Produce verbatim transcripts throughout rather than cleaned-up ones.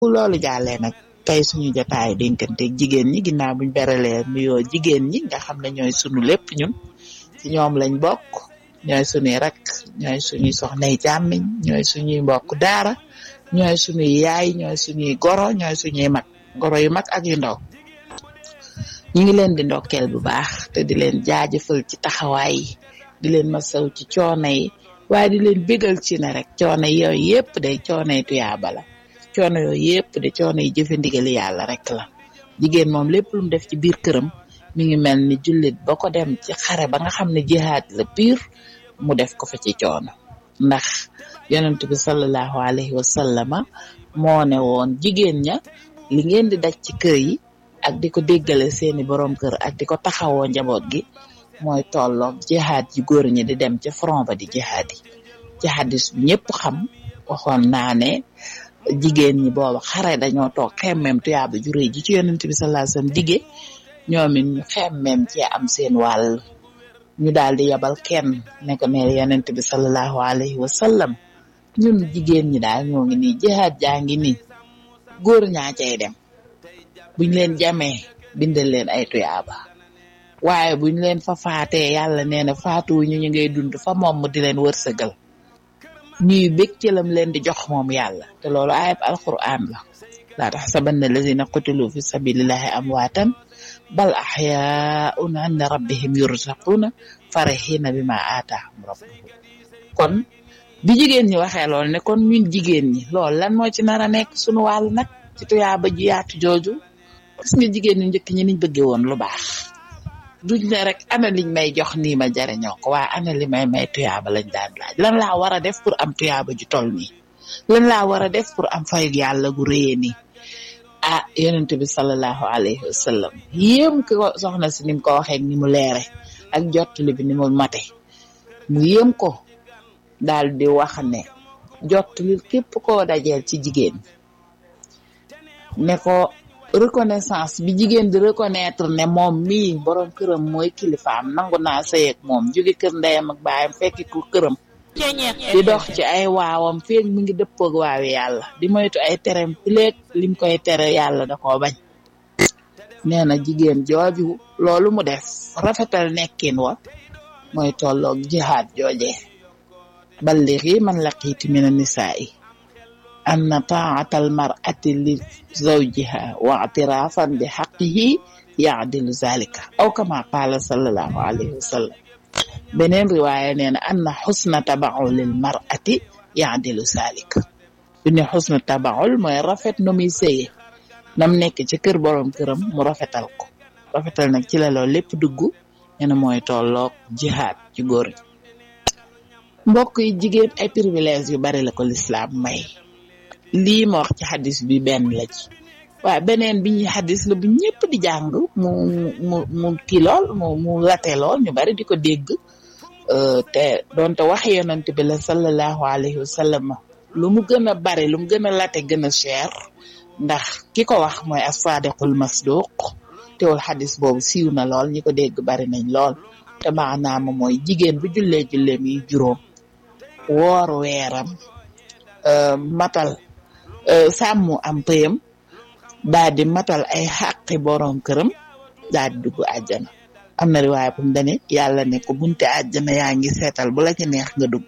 loolu jàllee nag tey suñu jotaay dénkante jigéen ñi ginnaaw buñ beralee nuyoo jigéen ñi nga xam ne ñooy sunu lépp ñun ci ñoom lañ bokk ñooy suñuy rak ñooy suñuy soxnay càmmiñ ñooy suñuy mbokk daara ñooy suñuy yaay ñooy suñuy goro ñooy suñuy mag goro yu mag ak yu ndaw ñu ngi leen di ndokkeel bu baax te di leen jaajëfal ci taxawaay yi di leen masaw ci coono yi waaye di leen bégal ci ne rek coono yooyu yépp day coono yi tuyaaba la coono yooyu yépp de coono yi jëfe ndigali yàlla rek la jigéen moom lépp lu mu def ci biir këram mi ngi mel ni jullit ba ko dem ci xare ba nga xam ne jihaad la pur mu def ko fa ci coono ndax yonent bi sallallahu alayhi wa sallama moo ne woon jigéen ña li ngeen di daj ci kër yi ak di ko déggale seeni borom kër ak di ko taxawoo njaboot gi mooy tolloog jihaad ji góor ñi di dem ca front ba di jihaad yi ci hadis bi ñëpp xam waxoon naa ne jigéen ñi booba xare dañoo toog xemmem tuyaaba ju rëy ji ci yonent bi sallallahu alayhi wasallam dige ñoom it ñu xemmem ci am seen wàll ñu daal di yabal kenn ne ko ne yonent bi sallallahu alayhi wasallam ñun jigéen ñi daal ñoo ngi nii jihaad jaa ngi nii góor ñaa cay dem buñ leen jamee bindal leen ay tuyaaba waaye buñ leen fa faatee yàlla nee na faatuwu ñu ñu ngay dund fa moom mu di leen wërsëgal ñuy bég ci lam leen di jox moom yàlla te loolu ayab alquran la laa taxsabanna allazina qutilu fi sabilillahi amwaatan bal ahyaa'un inda rabbihim yurzaquna farihina bima aataahum rabbuhum kon bi jigéen ñi waxee loolu ne kon ñun jigéen ñi loolu lan moo ci nar a nekk sunu wàll nag ci tuyaaba ji yaatu jooju gis nga jigéen ñu njëkk ñi niñ bëggee woon lu baax duñ ne rek ana liñ may jox nii ma jariñoo ko waaye ana li may may tuyaaba lañ daan laaj lan laa war a def pour am tuyaaba ju toll nii lan laa war a def pour am fayug yàlla gu réyee nii ah yonent bi sallallahu alayhi wa sallam yéem ko soxna si ni mu ko waxee ni mu leere ak jottali bi ni mu mate mu yéem ko daal di wax ne jottali képp koo dajeel ci jigéen ne ko reconnaissance bi jigéen di reconnaître ne moom mii borom këram mooy kilifaam nangu naa sëyeeg moom jóge kër ndeyam ak baayam fekki ko këram di dox ci ay waawam feeg mi ngi dëppoog waawi yàlla di moytu ay terem fileeg lim koy tere yàlla da koo bañ nee na jigéen jooju loolu mu def rafetal nekkin wa mooy tolloog jihaad jooje ballighi man laqiiti mina nisaa'i anna ta'atal mar'ati li zawjiha wa i'tirafan bi haqqihi ya'dilu zalika aw kama qala sallallahu alayhi wa sallam beneen riwaaya nee na anna husna tabaul lil mar'ati ya'dilu zalika bi ne husna tabaul mooy rafet nu muy sëye nam nekk ci kër borom këram mu rafetal ko rafetal nag ci la loolu lépp dugg nee na mooy tolloog jihaad ci góor ñi mbokk yi jigéen ay privilèges yu bari la ko lislaam may lii ma wax ci xadis bi benn la ci waaye beneen bi ñuy xadis la bu ñëpp di jàng mu mu mu kii lool mu mu late lool ñu bari di ko dégg te doonte wax yonent bi la sallallahu alayhi wa sallam lu mu gën a bari lu mu gën a late gën a cher ndax ki ko wax mooy as-sadiqul masduq teewul xadis boobu siiw na lool ñi ko dégg bari nañ lool te maanaam mooy jigéen bu jullee julleem yi juróom woor weeram matal sàmm am pëyam daal di matal ay xàqi borom këram daal di dugg àjjana am na riwaaya bu mu dane yàlla ne ko bunte àjjana yaa ngi seetal bu la ci neex nga dugg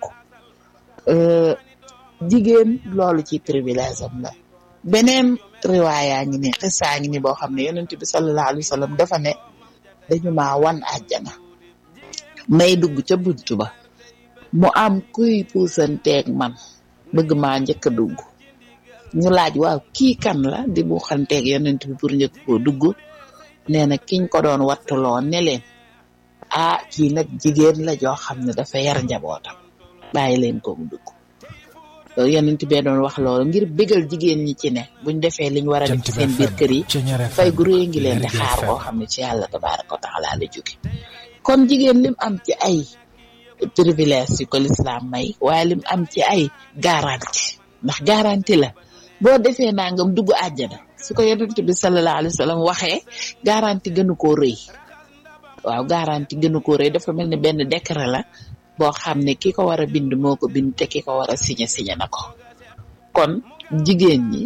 jigéen loolu ci privilège am la beneen riwaaya ngi ni xisaa ngi ni boo xam ne yonent bi sallallahu alayhi wa sallam dafa ne dañu maa wan àjjana may dugg ca buntu ba mu am kuy puusanteeg man bëgg maa njëkk a dugg ñu laaj waaw kii kan la di bu xanteeg yonent bi pour njëkk koo dugg nee na kiñ ko doon wattuloo ne leen ah kii nag jigéen la joo xam ne dafa yar njabootam bàyyi leen ko mu dugg yonent bee doon wax loolu ngir bégal jigéen ñi ci ne buñ defee liñ war a def ci seen biir kër yi fay gu réy ngi leen di xaar koo xam ne ci yàlla tabaaraka wa taala la jóge kon jigéen lim am ci ay privilège yi ko lislaam may waaye lim am ci ay garantie ndax garantie la boo defee nangam dugg àjjana su ko yonent bi sallallahu alayhi wa sallam waxee garantie gënu koo rëy waaw garantie gënu koo rëy dafa mel ni benn décret la boo xam ne ki ko war a bind moo ko bind te ki ko war a signé signé na ko kon jigéen ñi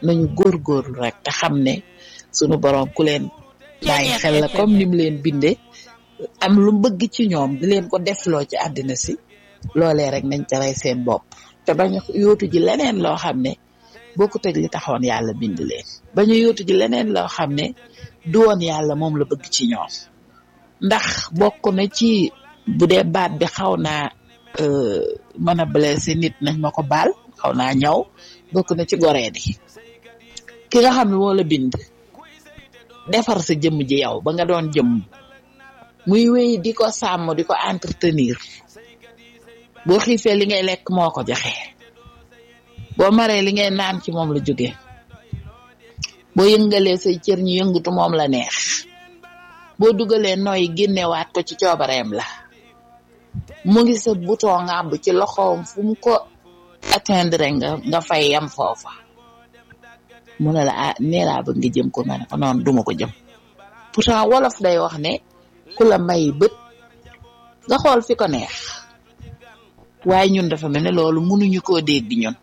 nañu góorgóorlu rek te xam ne sunu borom ku leen bàyyi xel la comme ni mu leen bindee am lu bëgg ci ñoom di leen ko defloo ci àddina si loolee rek nañ ca rey seen bopp te bañ a yóotu ji leneen loo xam ne bokkut ak li taxoon yàlla bind leen bañ a yóotu ji leneen loo xam ne du woon yàlla moom la bëgg ci ñoom ndax bokk na ci bu dee baat bi xaw naa mën a blessé nit nañ ma ko baal xaw naa ñaw bokk na ci goree di ki nga xam ne moo la bind defar sa jëmm ji yow ba nga doon jëmm muy wéy di ko sàmm di ko entretenir boo xiifee li ngay lekk moo ko joxe boo maree li ngay naan ci moom la jóge boo yëngalee say cër ñu yëngatu moom la neex boo dugalee nooy génnewaat ko ci coobareem la mu ngi sa bouton ngàbb ci loxoom fu mu ko atteindre nga nga fay yam foofa mu ne la ah nee laa bëgg nga jëm ko ma ne ko noonu duma ko jëm pourtant wolof day wax ne ku la may bët nga xool fi ko neex waaye ñun dafa mel ne loolu mënuñu koo dégg ñun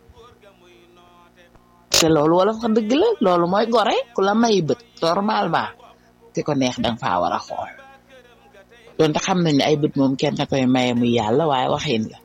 te loolu wolof wax dëgg la loolu mooy gore ku la may bët normalement fi ko neex danga faa war a xool donte xam nañ ne ay bët moom kenn na koy maye muy yàlla waaye waxin la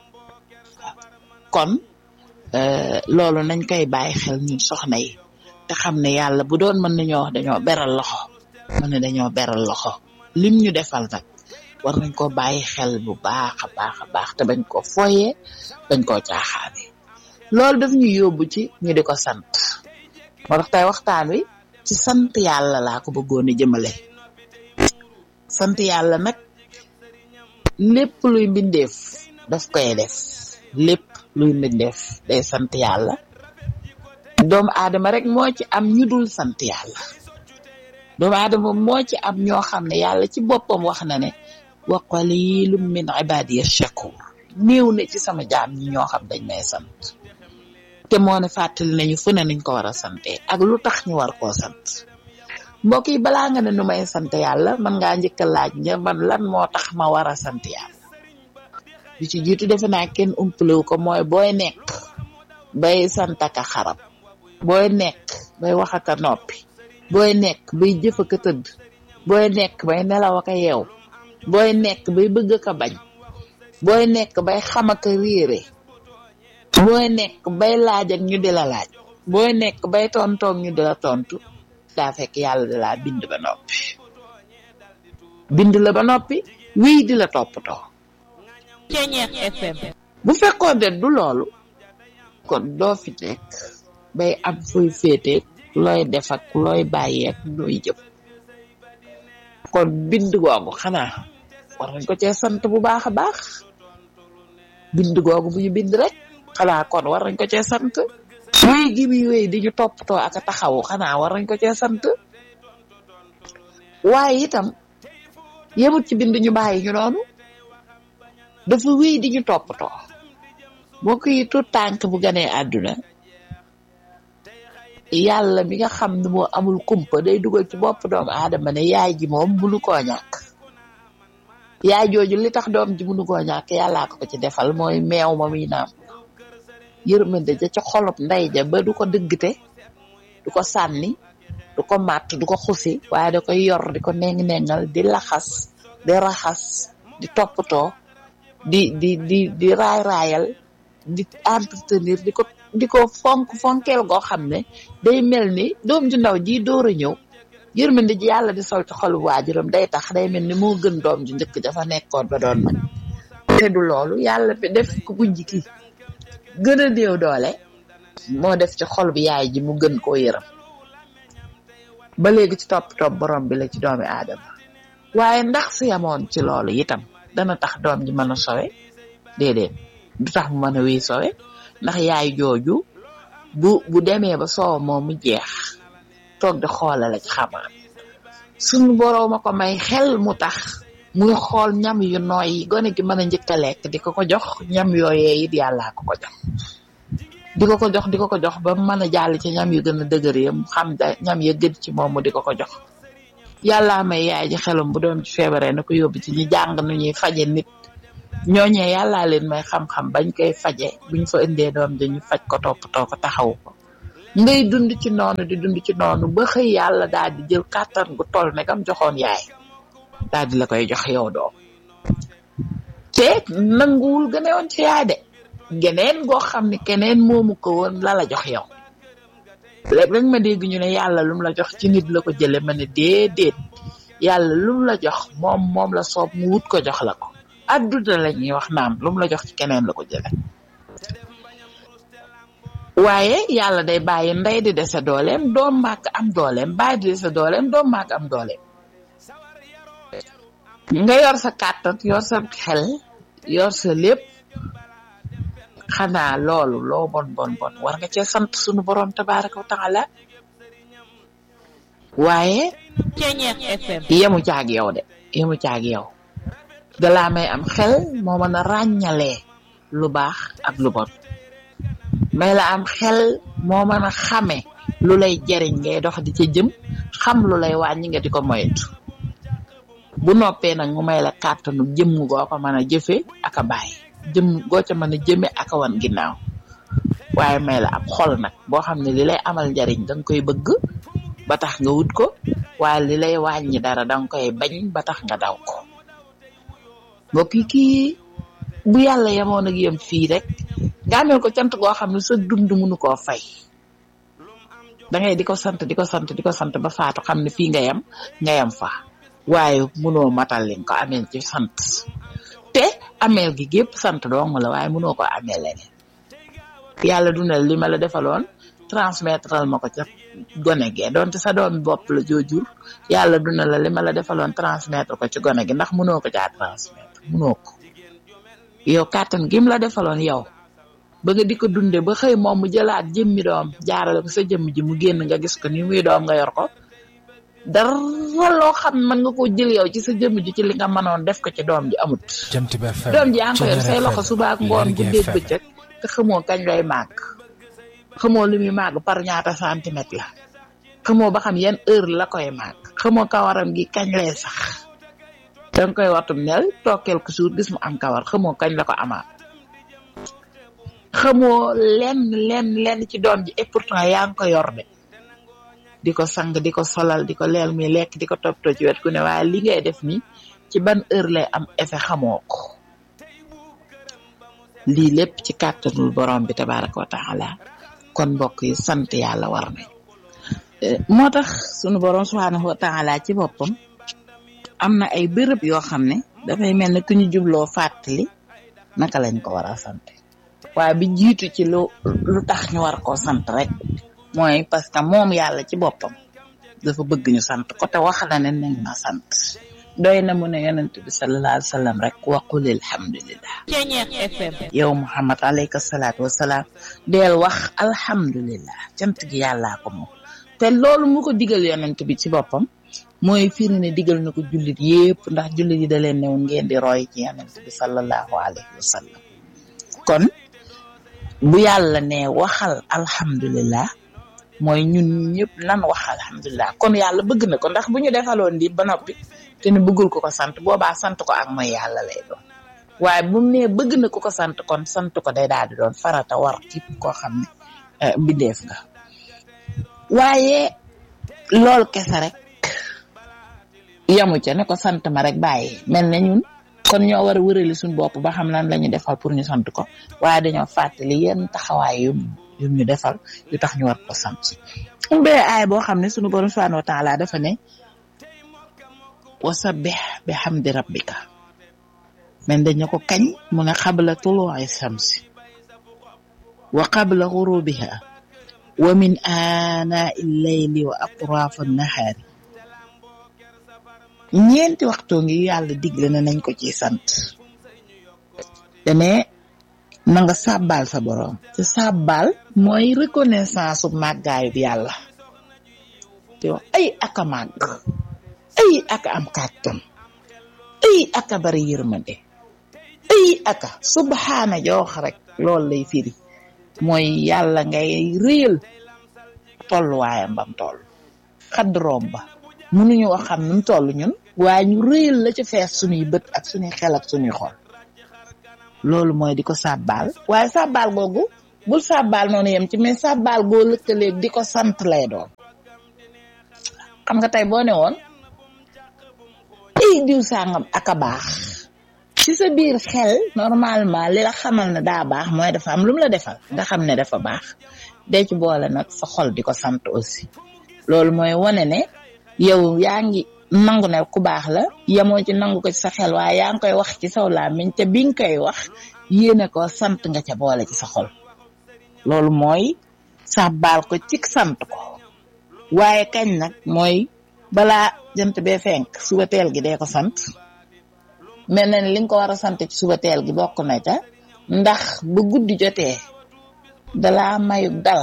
kon loolu nañ koy bàyyi xel ñun soxna yi te xam ne yàlla bu doon mën nañoo wax dañoo beral loxo mën ne dañoo beral loxo lim ñu defal nag war nañ ko bàyyi xel bu baax a baax a baax te bañ ko foyee bañ koo caaxaane loolu daf ñu yóbbu ci ñu di ko sant moo tax tey waxtaan wi ci sant yàlla laa ko bëggoon a jëmale sant yàlla nag lépp luy mbindeef daf koy def lépp luy mbindeef day sant yàlla doomu aadama rek moo ci am ñu dul sant yàlla doomu aadama moo ci am ñoo xam ne yàlla ci boppam wax na ne wa qalilum min ibadiya shakur néew na ci sama jaam ñi ñoo xam dañ may sant te moo ne fàttali nañu fu ne niñ ko war a sante ak lu tax ñu war koo sant mbokk yi balaa nga ne nu may sant yàlla man ngaa njëkk a laaj nga man lan moo tax ma war a sant yàlla bi ci jiitu defe naa kenn umpalewu ko mooy booy nekk bay sant ak a xarab booy nekk bay wax ak a noppi booy nekk bay jëf ak a tëdd booy nekk bay nelaw ak a yeew booy nekk bay bëgg ak a bañ booy nekk bay xam ak a réere booy nekk bay laaj ak ñu di la laaj booy nekk bay tontoog ñu di la tontu daa fekk yàlla da laa bind ba noppi bind la ba noppi wéy di la toppatoo. Ceeñeex F M. bu fekkoon de du loolu kon doo fi nekk bay am fuy féeteeg looy def ak looy bàyyi ak looy jëm kon bind googu xanaa war nañ ko cee sant bu baax a baax bind googu bu ñu bind rek xanaa kon war nañ ko cee sant wéy gi muy wéy di ñu toppatoo ak a taxawu xanaa war nañ ko cee sant waaye itam yemut ci bind ñu bàyyi ñu noonu dafa wéy di ñu toppatoo moo koy tuut tànk bu ganee àdduna yàlla mi nga xam ne moo amul kumpa day dugal ci bopp doomu aadama ne yaay ji moom munu koo ñàkk yaay jooju li tax doom ji munu koo ñàkk yàllaa ko ko ci defal mooy meew ma muy naam yërmande ja ca xolop ndey ja ba du ko dëggte du ko sànni du ko màtt du ko xusi waaye da koy yor di ko neng-nengal di laxas di raxas di toppatoo di di di di raay raayal di entretenir di ko di ko fonk fonkeel goo xam ne day mel ni doom ju ndaw ji door a ñëw yërmande ji yàlla di sol ci xolu waajuram day tax day mel ni moo gën doom ju njëkk dafa nekkoon ba doon mag te du loolu yàlla bi def ko bu njëkki gën a néew doole moo def ci xol bi yaay ji mu gën koo yërëm ba léegi ci topp topp borom bi la ci doomi aadama waaye ndax su yamoon ci loolu itam dana tax doom ji mën a sowe déedéet du tax mu mën a wéy sowe ndax yaay jooju bu bu demee ba soow moom mu jeex toog di xoolale ci xamaan suñu boroom a ko may xel mu tax muy xool ñam yu nooy yi gone gi mën a njëkk a lekk di ko ko jox ñam yooyee it yàllaa ko ko jox di ko ko jox di ko ko jox ba mën a jàll ci ñam yu gën a dëgër yi mu xam da ñam ya gën ci moom mu di ko ko jox yàllaa may yaay ji xelam bu doom ci feebaree na ko yóbbu ci ñi jàng nu ñuy faje nit ñooñee yàllaa leen may xam-xam bañ koy faje buñ fa indee doom dañu faj ko toppatoo ko taxawu ko ngay dund ci noonu di dund ci noonu ba xëy yàlla daal di jël kàttan gu toll ne kam joxoon yaay daal di la koy jox yow doom te nanguwul gëne woon ci yaay de geneen goo xam ne keneen moomu ko woon la la jox yow léegi rek ma dégg ñu ne yàlla lum la jox ci nit la ko jële ma ne déedéet yàlla lum la jox moom moom la soob mu wut ko jox la ko adduna la ñuy wax naam lum la jox ci keneen la ko jële waaye yàlla day bàyyi ndey di dese dooleem doom màgg am dooleem bàyyi di dese dooleem doom màgg am dooleem nga yor sa kàttan yor sa xel yor sa lépp xanaa loolu loo bon bon bon war nga cee sant sunu borom tabaraka wa taala waaye yemu caag yow de yemu caag yow dalaa may am xel moo mën a ràññalee lu baax ak lu bon may la am xel moo mën a xame lu lay jariñ ngay dox di ca jëm xam lu lay wàññi nga di ko moytu bu noppee nag mu may la kàttanu jëmm goo ko mën a jëfe ak a bàyyi jëm goo ca mën a jëme ak a wan ginnaaw waaye may la ab xol nag boo xam ne li lay amal njariñ danga koy bëgg ba tax nga wut ko waaye li lay wàññi dara danga koy bañ ba tax nga daw ko mbokk yi kii bu yàlla yemoon ak yem fii rek nga amel ko cant goo xam ne sa dund mënu koo fay dangay di ko sant di ko sant di ko sant ba faatu xam ne fii nga yem nga yem fa waaye mënoo matal li nga ko ameel ci sant te ameel gi gépp sant dong la waaye mënoo ko ameel leneen yàlla du ne li ma la defaloon transmettre ma ko ca gone gi donte sa doom bopp la joojur yàlla du ne la li ma la defaloon transmettre ko ci gone gi ndax mënoo ko caa transmettre mënoo ko yow kàttan gim la defaloon yow ba nga di ko dunde ba xëy moom mu jëlaat jëmmi doom jaarale ko sa jëmm ji mu génn nga gis ko ni muy doom nga yor ko dara loo xam mën nga koo jël yow ci sa jëmm ji ci li nga mënoon def ko ci doom ji amut doom ji yaa ngi ko yor say loxo suba ak ngoon guddeeg bëccëg te xamoo kañ lay màgg xamoo li muy màgg par ñaata centimètre la xamoo ba xam yan heure la koy màgg xamoo kawaram gi kañ lay sax danga koy watum nel toog quelque jour gis mu am kawar xamoo kañ la ko amaat xamoo lenn lenn lenn ci doom ji et pourtant yaa ngi ko yor de di ko sang di ko solal di ko leel muy lekk di ko toppatoo ci wet ku ne waaye li ngay def ni ci ban heure lay am effet xamoo ko lii lépp ci kàttanul borom bi tabaraka wa taala kon mbokk yi sant yàlla war nañ moo tax sunu borom subhanahu wa taala ci boppam am na ay bërëb yoo xam ne dafay mel ne ku ñu jubloo fàttali naka lañ ko war a sant waaye bi jiitu ci lu lu tax ñu war koo sant rek mooy parce que moom yàlla ci boppam dafa bëgg ñu sant ko te wax na ne nañ ma sant doy na mu ne yonent bi sallallahu alayhi wa sallam rek waqul alhamdulillah yow Muhammad alayka salaatu wasalaam deel wax alhamdulillah cant gi yàllaa ko moom te loolu mu ko digal yonent bi ci boppam mooy firi ne digal na ko jullit yépp ndax jullit yi da leen ne woon ngeen di roy ci yonent bi sallallahu alayhi wa sallam kon bu yàlla ne waxal alhamdulillah mooy ñun ñëpp nan wax alhamdulillah kon yàlla bëgg na ko ndax bu ñu defaloon di ba noppi te ne bëggul ko ko sant boobaa sant ko ak mooy yàlla lay doon waaye bu mu nee bëgg na ko ko sant kon sant ko day daal di doon farata war képp koo xam ne mbindeef nga waaye loolu kese rek yamu ca ne ko sant ma rek bàyyi mel ne ñun kon ñoo war a wërali suñu bopp ba xam lan la ñu defal pour ñu sant ko waaye dañoo fàttali yenn taxawaay yu yu ñu defal yu tax ñu war ko sant um bee aay boo xam ne suñu borom subhanahu wa taala dafa ne wasabbih bihamdi rabbika men dañu ko kañ mu ne qabla tuluu'i shamsi wa qabla ghurubiha wa min aanaa'i layli wa atraafi nahaari ñeenti waxtoo ngi yàlla digle na nañ ko ci sant dane na nga sàbbaal sa borom te sàbbaal mooy reconnaissance su màggaayu bi yàlla te wax ay aka màgg ay aka am kàttan ay aka bari yërmande ay aka subhaana joox rek loolu lay firi mooy yàlla ngay réyal tolluwaayam bam toll xadroom ba mënuñu wax xam nu mu toll ñun waaye ñu réyal la ca fees suñuy bët ak suñuy xel ak suñuy xol loolu mooy di ko sàbbaal waaye sàbbaal googu bul sàbbaal noonu yem ci mais sàbbaal goo lëkkaleeg di ko sant lay doon xam nga tey boo ne woon ay diw sàngam ak a baax ci sa biir xel normalement li la xamal ne daa baax mooy dafa am lu mu la defal nga xam ne dafa baax dee ci boole nag sa xol di ko sant aussi loolu mooy wane ne yow yaa ngi nangu ne ku baax la yemoo ci nangu ko ci sa xel waaye yaa ngi koy wax ci saw làmmiñ te bi nga koy wax yéene ko sant nga ca boole ci sa xol loolu mooy sàbbaal ko ci sant ko waaye kañ nag mooy balaa jant bee fenk suba teel gi dee ko sant mel na ne li nga ko war a sant ci suba teel gi bokk na ca ndax ba guddi jotee dalaa mayu dal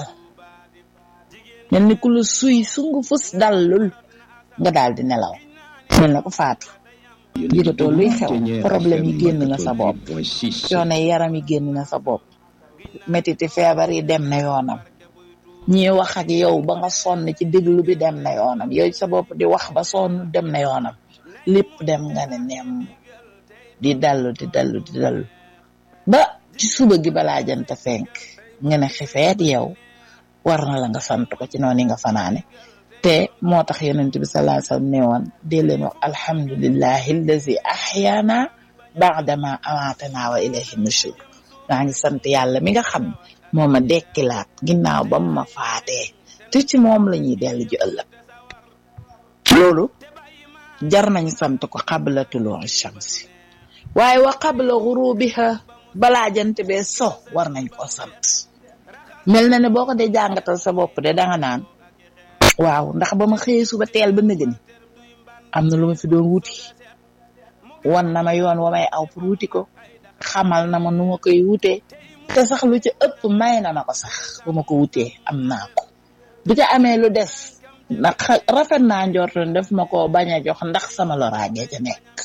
mel ni ku la suy sungu fus dallul nga daal di nelaw mel na ko faatu yëgatoo luy xew problème yi génn na sa bopp coono yaram yi génn na sa bopp metiti feebar yi dem na yoonam ñi wax ak yow ba nga sonn ci déglu bi dem na yoonam yow sa bopp di wax ba sonn dem na yoonam lépp dem nga ne nem di dallu di dallu di dallu ba ci suba gi balaa jant fenk nga ne xifeet yow war na la nga sant ko ci noonu nga fanaane te moo tax yonent bi sallallahu alayhi wasallam ne woon dee leen wax alhamdulillahi allazi ahyana ba'dama amatana wa ilayhi nushur maa ngi sant yàlla mi nga xam moo ma dekkilaat ginnaaw ba mu ma faatee te ci moom la ñuy dellu ji ëllëg loolu jar nañ sant ko qabla tulu'i shamsi waaye wa qabla ghurubiha balaa jant bee so war nañ koo sant mel na ne boo ko dee jàngatal sa bopp de danga naan waaw ndax ba ma xëyee suba teel ba nëgëni am na lu ma fi doon wuti wan na ma yoon wa may aw pour wuti ko xamal na ma nu ma koy wutee te sax lu ci ëpp may na ma ko sax bu ma ko wutee am naa ko bu ca amee lu des ndax rafet naa njortoon def ma ko bañ a jox ndax sama loraange ca nekk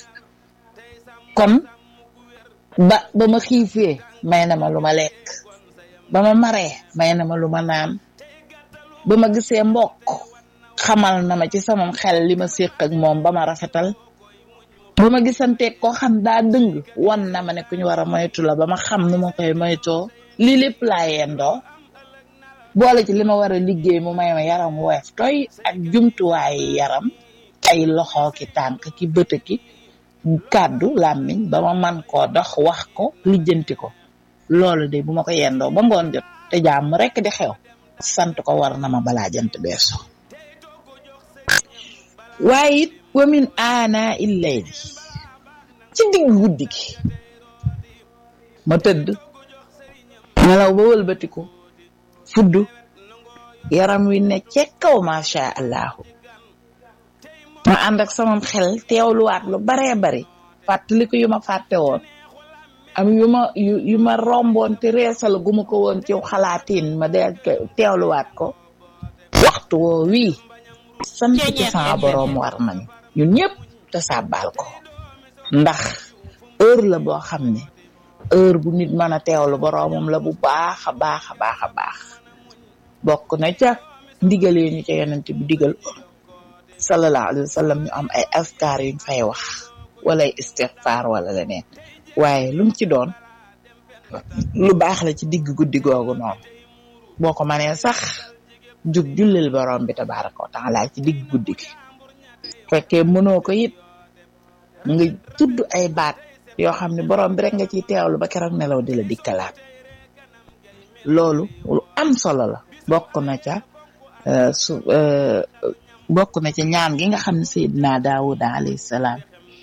kon ba ba ma xiifee may na ma lu ma lekk ba ma maree may na ma lu ma naan ba ma gisee mbokk xamal na ma ci sama xel li ma séq ak moom ba ma rafetal ba ma gisanteeg koo xam daa dëng wan na ma ne ku ñu war a moytu la ba ma xam nu ma koy moytoo lii lépp laa yendoo boole ci li ma war a liggéey mu may ma yaram woyof toy ak jumtuwaayu yaram ay loxo ki tànk ki bët ki kàddu làmmiñ ba ma man koo dox wax ko lijjanti ko loolu de bu ma ko yendoo ba ngoon jot te jàmm rekk di xew sant ko war na ma balaa jant beeso waaye it wa min aana illayli ci digg guddi gi ma tëdd nelaw ba wëlbatiku fudd yaram wi ne ca kaw masha allahu ma ànd ak sama xel teewluwaat lu baree bari fàttali ko yu ma fàtte woon am yu ma yu yu ma romboon te reesal gu ma ko woon ci xalaatiin ma dee teewluwaat ko waxtu woo wii sant ci sama boroom war nañu ñun ñëpp te sàbbaal ko ndax heure la boo xam ne heure bu nit mën a teewlu boroomam la bu baax a baax a baax a baax bokk na ca ndigalee ñu ca yonent bi digal sallallahu alayhi wa sallam ñu am ay askar yuñ fay wax wala ay istighfar wala leneen waaye lu mu ci doon lu baax la ci digg guddi googu noonu boo ko mënee sax jug jullil borom bi tabaraka wa taala ci digg guddi gi fekkee mënoo ko it nga tudd ay baat yoo xam ne borom bi rek nga ciy teewlu ba keroog nelaw di la dikkalaat loolu lu am solo la bokk na ca su bokk na ca ñaan gi nga xam ne Seydina Daawuda alayhi salaam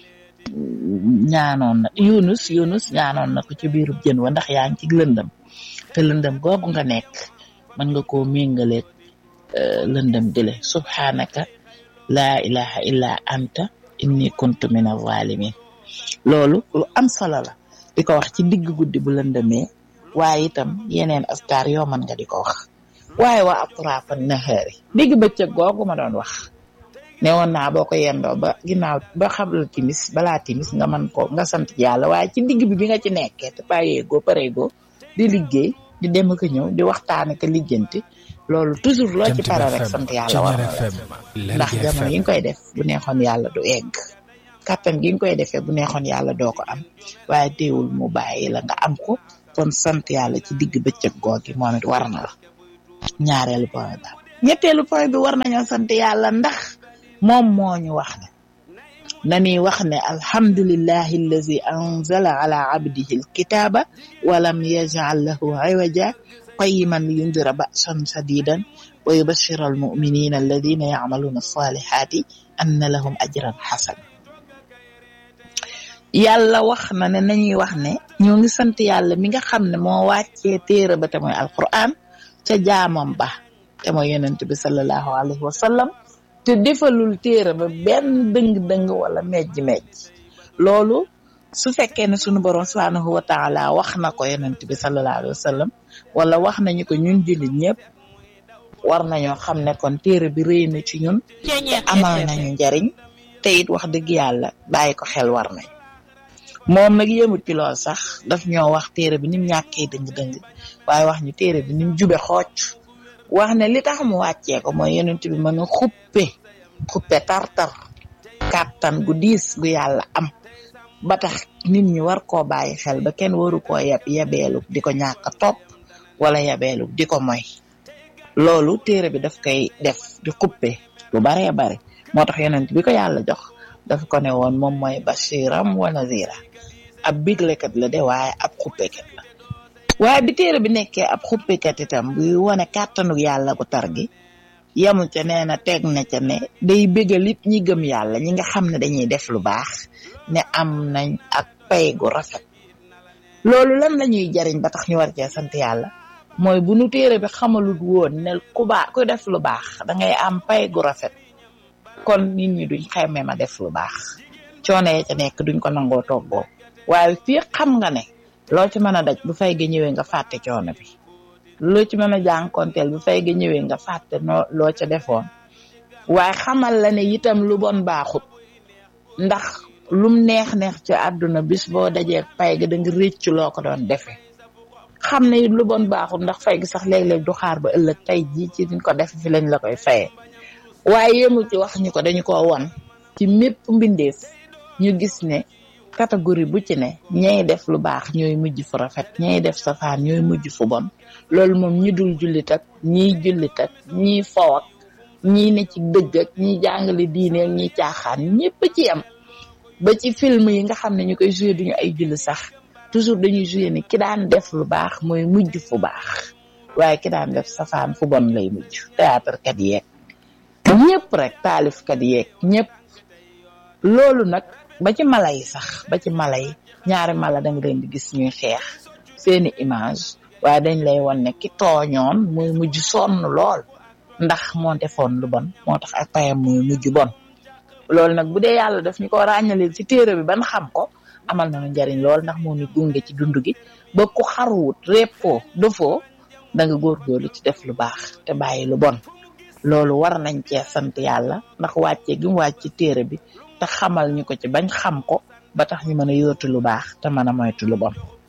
ñaanoon na Yunus Yunus ñaanoon na ko ci biirub jën wa ndax yaa ngi ci lëndëm te lëndëm googu nga nekk mën nga koo méngaleeg lëndëm dile subhanaka laa ilaha illa anta inni kuntu min az-zalimin loolu lu am solo la di ko wax ci digg guddi bu lëndëmee waaye itam yeneen askar yoo mën nga di ko wax waaye waa atrafan nahari digg bëccëg googu ma doon wax ne woon naa boo ko yendoo ba ginnaaw ba xam la timis balaa timis nga mën ko nga sant yàlla waaye ci digg bi bi nga ci nekkee te payeegoo pareegoo di liggéey di dem ak ñëw di waxtaan ak lijjanti loolu toujours loo ci pare rek sant yàlla war na ndax jamono yi nga koy def bu neexoon yàlla du egg kattan gi nga koy defee bu neexoon yàlla doo ko am waaye teewul mu bàyyi la nga am ko kon sant yàlla ci digg bëccëg googi moom it war na la ñaareelu point ba ñetteelu point bi war nañoo sant yàlla ndax moom moo ñu wax ne nani wax ne alhamdulillahi allazi anzala ala abdihi alkitaba wa lam yaj'al lahu iwaja qayyiman liyundira ba'san shadidan wa yubashshira almu'minina alladhina ya'maluna as-salihati anna lahum ajran hasan yàlla wax na ne nañuy wax ne ñoo ngi sant yàlla mi nga xam ne moo wàccee téere ba te mooy alquran ca jaamam ba te mooy yonent bi sallallahu alayhi wa sallam te defalul téere ba benn dëng-dëng wala mejj-mejj loolu su fekkee ne sunu borom subhanahu wa taala wax na ko yonent bi sallallahu alayhi wa sallam wala wax nañu ko ñun jullit ñëpp war nañoo xam ne kon téere bi rëy na ci ñun te amal nañu njariñ te it wax dëgg yàlla bàyyi ko xel war nañ moom nag yëmut ci lool sax daf ñoo wax téere bi nim ñàkkee dëng-dëng waaye wax ñu téere bi nim jube xooc wax ne li tax mu wàccee ko mooy yonent bi mën a xuppe xuppe tartar kàttan gu diis gu yàlla am ba tax nit ñi war koo bàyyi xel ba kenn waru koo yeb yebeelu di ko ñàkk a topp wala yebeelu di ko moy loolu téere bi daf koy def di xuppe lu baree bare moo tax yonent bi ko yàlla jox dafa ko ne woon moom mooy bashiram wa nazira ab biglekat la de waaye ab xuppekat la waaye bi téere bi nekkee ab xuppekat itam buy wone kàttanu yàlla gu tar gi yamu ca nee na teg na ca ne day bégal it ñi gëm yàlla ñi nga xam ne dañuy def lu baax ne am nañ ak pay gu rafet loolu lan la ñuy jariñ ba tax ñu war cee sant yàlla mooy bu nu téere bi xamalut woon ne ku baax ku def lu baax dangay am pay gu rafet kon nit ñi duñ xayma ma def lu baax coono ya ca nekk duñ ko nangoo toggoo waaye fii xam nga ne loo ci mën a daj bu fay ga ñëwee nga fàtte coono bi loo ci mën a jànkonteel bu fay ga ñëwee nga fàtte noo loo ca defoon waaye xamal la ne itam lu bon baaxut ndax lum neex neex ci àdduna bis boo dajee fay ga da nga réccu loo ko doon defee xam ne it lu bon baaxut ndax fay gi sax léeg-léeg du xaar ba ëllëg tey jii ci diñ ko def fi lañ la koy fayee waaye yemu ci wax ñu ko dañu ko won ci mépp mbindeef ñu gis ne catégorie bu ci ne ñay def lu baax ñooy mujj fu rafet ñay def safaan ñooy mujj fu bon loolu moom ñi dul jullit ak ñiy jullit ak ñiy fow ak ñii ne ci dëgg ak ñiy jàngale diine ak ñiy caaxaan ñëpp ci am ba ci film yi nga xam ne ñu koy joué duñu ay julli sax toujours dañuy joué ni ki daan def lu baax mooy mujj fu baax waaye ki daan def safaan fu bon lay mujj théâtre kat yeeg ñëpp rek taalifkat yeeg ñëpp loolu nag ba ci mala yi sax ba ci mala yi ñaari mala da nga leen di gis ñuy xeex seeni image waaye dañ lay won ne ki tooñoon muy mujj sonn lool ndax moo defoon lu bon moo tax ak payam muy mujj bon loolu nag bu dee yàlla daf ñu ko ràññaleel ci téere bi ban xam ko amal nañu njariñ lool ndax moo ñu gunge ci dund gi ba ku xaruwut reppoo dofoo da nga góorgóorlu ci def lu baax te bàyyi lu bon loolu war nañ cee sant yàlla ndax wàcce gi mu wàcc ci téere bi te xamal ñu ko ci bañ xam ko ba tax ñu mën a yóotu lu baax te mën a moytu lu bon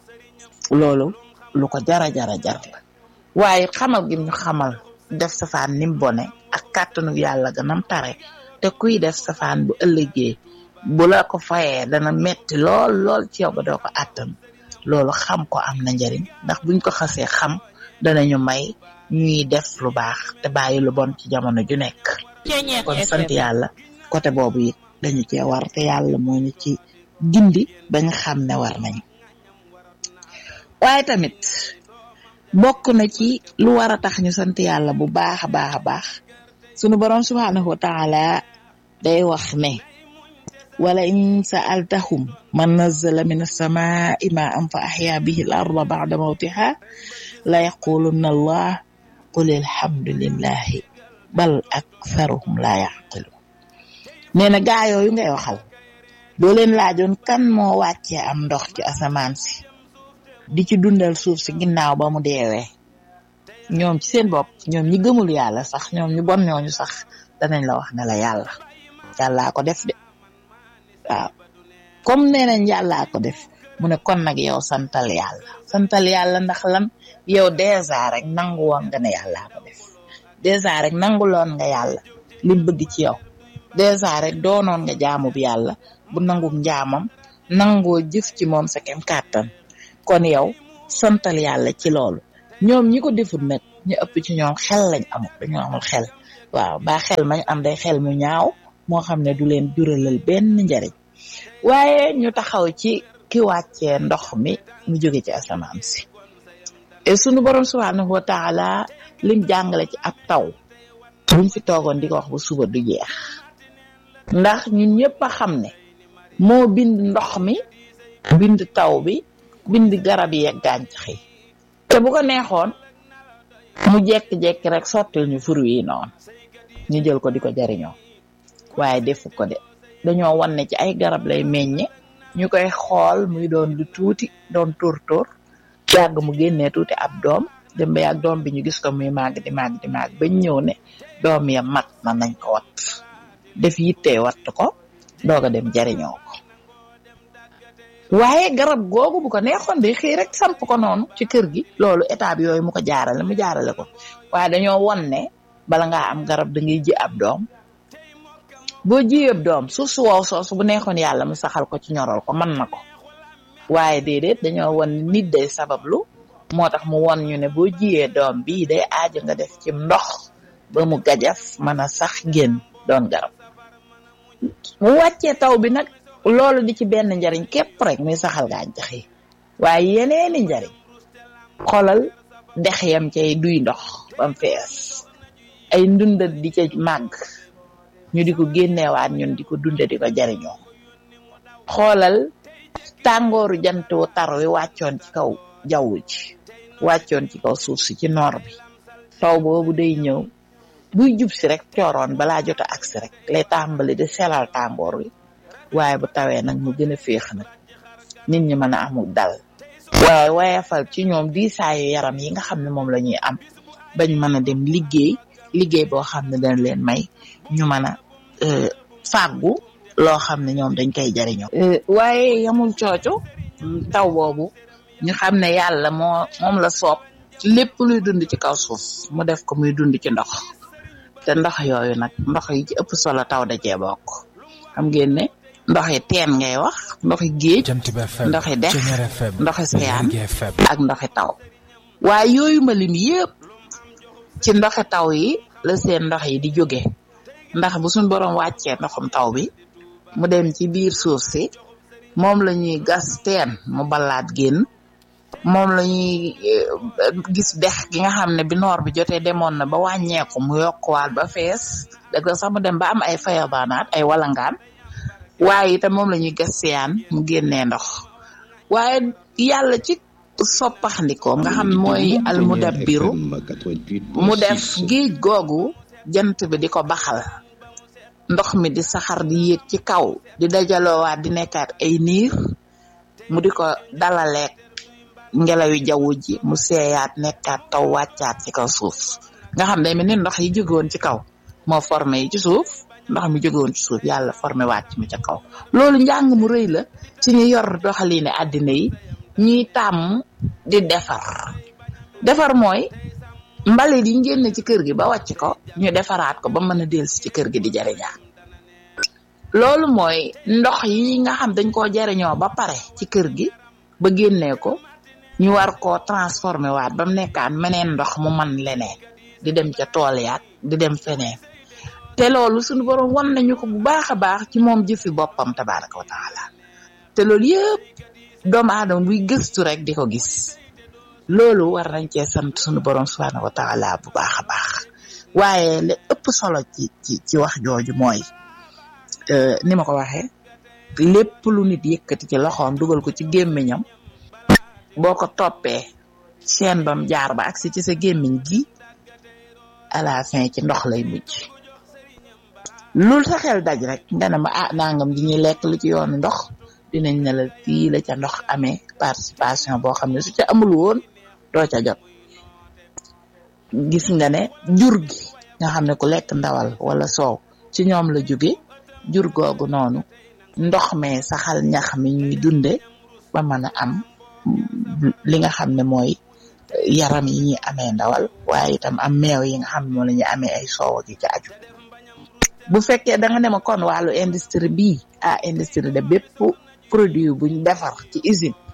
loolu lu ko jara jara jar la waaye xamal gi ñu xamal def safaan nim bone ak kàttanu yàlla ganam tare te kuy def safaan bu ëllëgee bu la ko fayee dana metti lool lool ci yow ba doo ko àttan loolu xam ko am na njariñ ndax buñ ko xasee xam danañu may ñuy def lu baax te bàyyi lu bon ci jamono ju nekk kon sant yàlla côté boobu it dañu cee war te yàlla moo ñu ci gindi ba nga xam ne war nañu waaye tamit bokk na ci lu war a tax ñu sant yàlla bu baax a baax a baax sunu borom subhanahu wa taala day wax ne wala in sa'altahum man nazzala min as-samaa'i ma'an fa ahya bihi al-arda ba'da mawtiha la yaqulunna allah qul alhamdulillahi bal aktharuhum la ya'qilun nee na gaa yooyu ngay waxal doo leen laajoon kan moo wàccee am ndox ci asamaan si di ci dundal suuf si ginnaaw ba mu deewee ñoom ci seen bopp ñoom ñi gëmul yàlla sax ñoom ñu bon ñooñu sax danañ la wax ne la yàlla yàllaa ko def de waaw comme nee nañ yàllaa ko def mu ne kon nag yow santal yàlla santal yàlla ndax lan yow dèjà rek nangu woon nga ne yàllaa ko def dèjà rek nanguloon nga yàlla lim bëgg ci yow dèjà rek doonoon nga jaamu bi yàlla bu nangum njaamam nangoo jëf ci moom sa kem kàttan kon yow santal yàlla ci loolu ñoom ñi ko deful nag ñu ëpp ci ñoom xel lañ amul dañoo amul xel waaw ba xel mañ am day xel mu ñaaw moo xam ne du leen juralal benn njariñ waaye ñu taxaw ci ki wàccee ndox mi mu jóge ci asamaan si et sunu borom subhanahu wa taala lim jàngale ci ab taw buñ fi toogoon di ko wax bu suba du jeex ndax ñun ñëpp a xam ne moo bind ndox mi bind taw bi bind garab yi ak gàncax yi te bu ko neexoon mu jekki-jekki rek sottil ñu fur yi noonu ñu jël ko di ko jariñoo waaye defu ko de dañoo wan ne ci ay garab lay meññe ñu koy xool muy doon lu tuuti doon tóor tóor yàgg mu génnee tuuti ab doom dem ba yàgg doom bi ñu gis ko muy màgg di màgg di màgg bañ ñëw ne doom ya mat na nañ ko wat def yittee watt ko doog a dem jariñoo ko waaye garab googu bu ko neexoon day xëy rek samp ko noonu ci kër gi loolu étape yooyu mu ko jaarale mu jaarale ko waaye dañoo won ne bala ngaa am garab da ngay ji ab doom boo jiyee ab doom suuf su wow soosu bu neexoon yàlla mu saxal ko ci ñoral ko mën na ko waaye déedéet dañoo won nit day sabablu moo tax mu won ñu ne boo jiyee doom bii day aaja nga def ci ndox ba mu gajaf mën a sax génn doon garab mu wàccee taw bi nag loolu di ci benn njariñ képp rek muy saxal gàncax yi waaye yeneeni njariñ xolal dex yam cay duy ndox bam fees ay ndundat di ca màgg ñu di ko génneewaat ñun di ko dunde di ko jariñoo xoolal tàngooru jant wu tar wi wàccoon ci kaw jaww ji wàccoon ci kaw suuf si ci noor bi taw boobu day ñëw buy jub si rek cooroon balaa jot a agsi rek lay tàmbali di selal tàngoor wi waaye bu tawee nag mu gën a féex nag nit ñi mën a amul dal waaye wayefal ci ñoom diisaayu yaram yi nga xam ne moom la ñuy am bañ mën a dem liggéey liggéey boo xam ne dañ leen may ñu mën a fàggu loo xam ne ñoom dañ koy jariñoo waaye yamul cooco taw boobu ñu xam ne yàlla moo moom la soob ci lépp luy dund ci kaw suuf mu def ko muy dund ci ndox te ndox yooyu nag ndox yi ci ëpp solo taw da cee bokk xam ngeen ne ndox yi teen ngay wax ndox yi géej ndox yi dex ndox yi seyaan ak ndox yi taw waaye yooyu ma lim yëpp ci ndoxi taw yi la seen ndox yi di jóge ndax bu suñ borom wàccee ndoxum taw bi mu dem ci biir suuf si moom la ñuy gas teen mu balaat génn moom la ñuy gis dex gi nga xam ne bi noor bi jotee demoon na ba wàññeeku mu yokkuwaat ba fees dëgg sax mu dem ba am ay fayabaanaat ay walangaan waaye itam moom la ñuy gas siyaan mu génnee ndox waaye yàlla ci soppaxndikoom nga xam mooy almudabbiru mu def géej googu jant bi di ko baxal ndox mi di saxar di yéeg ci kaw di dajaloowaat di nekkaat ay niir mu di ko dalaleek ngelawi jaww ji mu seeyaat nekkaat taw wàccaat ci kaw suuf nga xam ne mel ni ndox yi jógewoon ci kaw moo formé yi ci suuf ndox mi jógewoon ci suuf yàlla formé wàcc mi ca kaw loolu njàng mu rëy la ci ñu yor doxaliine àddina yi ñuy tàmm di defar defar mooy mbalit yi génn ci kër gi ba wàcc ko ñu defaraat ko ba mën a dellusi ci kër gi di jariñaat loolu mooy ndox yi nga xam dañ koo jariñoo ba pare ci kër gi ba génnee ko ñu war koo transformé waat ba mu nekkaan meneen ndox mu man leneen di dem ca tool yaat di dem feneen te loolu suñu borom wan nañu ko bu baax a baax ci moom jëfi boppam tabaraka wa taala te loolu yëpp doomu aadama buy gëstu rek di ko gis loolu war nañ cee sant suñu borom subhanahu wa taala bu baax a baax waaye li ëpp solo ci ci ci wax jooju mooy ni ma ko waxee lépp lu nit yëkkati ci loxoom dugal ko ci gémmiñam boo ko toppee seen bam jaar ba agsi ci sa gémmiñ gi à la fin ci ndox lay mujj loolu sa xel daj rek nga ne ma ah nangam di ñuy lekk lu ci yoonu ndox dinañ ne la fii la ca ndox amee participation boo xam ne su ca amul woon doo ca jot gis nga ne jur gi nga xam ne ku lekk ndawal wala soow ci ñoom la jóge jur googu noonu ndox mee saxal ñax mi ñuy dunde ba mën a am li nga xam ne mooy yaram yi ñuy amee ndawal waaye itam am meew yi nga xam ne moom la ñuy amee ay soow gi ca aju bu fekkee da nga ne ma kon wàllu industrie bii ah industrie de bépp produit buñ defar ci usine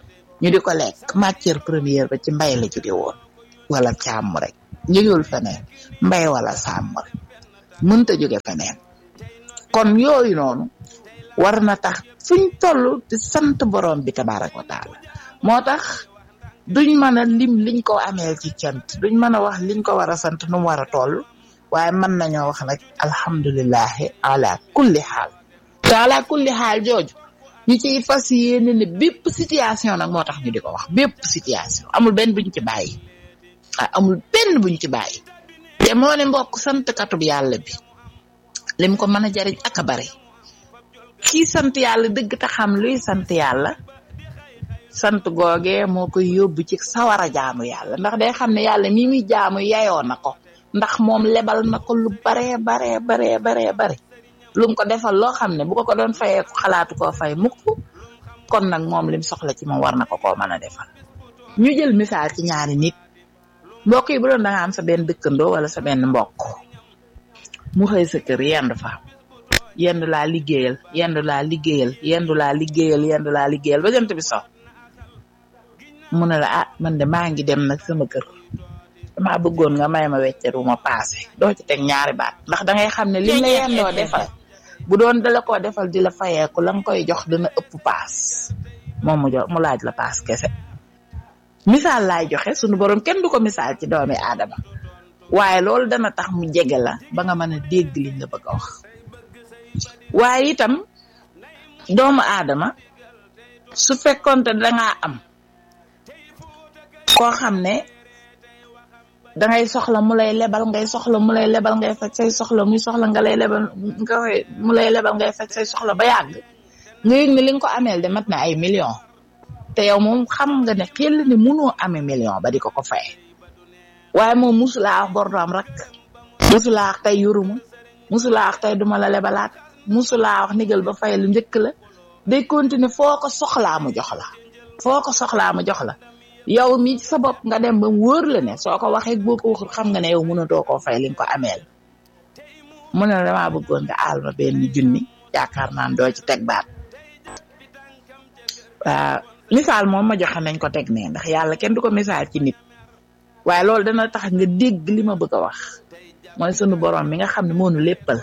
ñu di ko lekk matière première ba ci mbay la jóge woon wala càmm rek jógewul feneen mbay wala sàmm rek mënta jóge feneen kon yooyu noonu war na tax fuñ toll di sant borom bi tabaaraka wa taala moo tax duñ mën a lim liñ ko ameel ci cant duñ mën a wax liñ ko war a sant nu mu war a toll waaye mën nañoo wax nag alhamdulilahi ala kulli xaal te ala kulli xaal jooju ñu ciy fas yéene ne bépp situation nag moo tax ñu di ko wax bépp situation amul benn buñ ci bàyyi ah amul benn buñ ci bàyyi te moo ne mbokk sant katub yàlla bi lim ko mën a jariñ ak a bari kii sant yàlla dëgg te xam luy sant yàlla sant googee moo koy yóbbu ci sawara jaamu yàlla ndax day xam ne yàlla mi muy jaamu yayoo na ko ndax moom lebal na ko lu baree baree baree baree bare lu mu ko defal loo xam ne bu ko ko doon fayee ko xalaatu koo fay mukk kon nag moom lim soxla ci moom war na ko koo mën a defal ñu jël misaal ci ñaari nit mbokk yi bu doon da nga am sa benn dëkkandoo wala sa benn mbokk mu xëy sa kër yendu fa yendu laa liggéeyal yendu laa liggéeyal yendu laa liggéeyal yendu laa liggéeyal ba jant bi so mu ne la ah man de maa ngi dem nag sama kër dama bëggoon nga may ma wecceru ma paase doo ci teg ñaari baat ndax da ngay xam ne lim la yendoo defal bu doon dala koo defal di la fayeeku la nga koy jox dana ëpp paas moom mu jox mu laaj la paas kese misaal laay joxe sunu borom kenn du ko misaal ci doomi aadama waaye loolu dana tax mu jege la ba nga mën a dégg li nga bëgg a wax waaye itam doomu aadama su fekkoonte dangaa am koo xam ne dangay soxla mu lay lebal ngay soxla mu lay lebal ngay faj say soxla muy soxla nga lay lebal nga mu lay lebal ngay faj say soxla ba yàgg nga yëg ne li nga ko ameel de mat na ay millions te yow moom xam nga ne xel ni mënoo amee million ba di ko ko fay waaye moom musulaa wax bor du am rek musulaa wax tey yoruma musulaa wax tey duma la lebalaat musulaa wax nigal ba fay lu njëkk la day continuer foo ko soxlaa mu jox la foo ko soxlaa mu jox la yow mi ci sa bopp nga dem ba mu wóor la ne soo ko waxee boo ko waxul xam nga ne yow mënatoo koo fay li nga ko ameel mu ne la damaa bëggoon nga aal ma benn junni yaakaar naa doo ci teg baat waaw misaal moom ma joxe nañ ko teg ne ndax yàlla kenn du ko misaal ci nit waaye loolu dana tax nga dégg li ma bëgg a wax mooy sunu borom mi nga xam ne moo nu léppal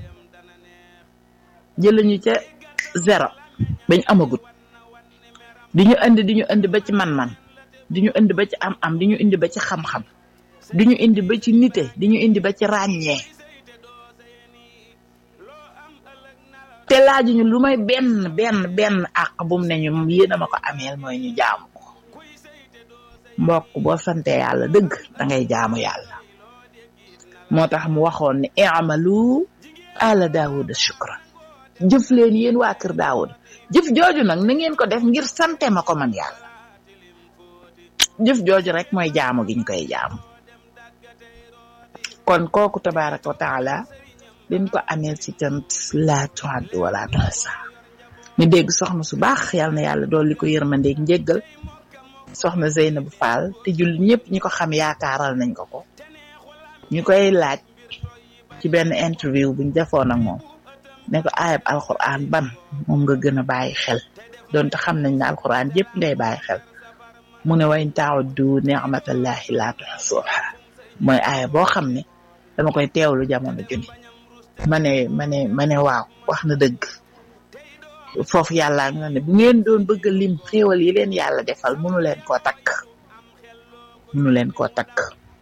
jëlañu ca zéro bañ amagut di ñu indi di ñu indi ba ci man-man di ñu indi ba ci am-am di ñu indi ba ci xam-xam di ñu indi ba ci nite di ñu indi ba ci ràññee te laajuñu lu may benn benn benn àq bu mu ne ñu yéen a ma ko ameel mooy ñu jaamu ko mbokk boo sante yàlla dëgg da ngay jaamu yàlla moo tax mu waxoon ne i'malu ala daawuda shukran jëf leen yéen waa kër daawuda jëf jooju nag na ngeen ko def ngir sante ma ko man yàlla jëf jooju rek mooy jaamu gi ñu koy jaamu kon kooku tabaraka wa taala liñ ko ameel ci cant laa tuaddu wala tuhsa ñu dégg soxna su baax yàlla na yàlla dool li ko yërmandeeg njéggal soxna Zeynabu Fall te julli ñëpp ñi ko xam yaakaaral nañ ko ko ñu koy laaj ci benn interview buñ defoon ak moom ne ko ayab alquran ban moom nga gën a bàyyi xel donte xam nañ ne alquran yëpp ngay bàyyi xel mu ne wa in ta'uddu ni'matallahi la tuhsuha mooy aaya boo xam ne dama koy teewlu jamono junni ma ne ma ne ma ne waaw wax na dëgg foofu yàlla nga ne bu ngeen doon bëgg lim xéewal yi leen yàlla defal mënu leen koo takk mënu leen koo takk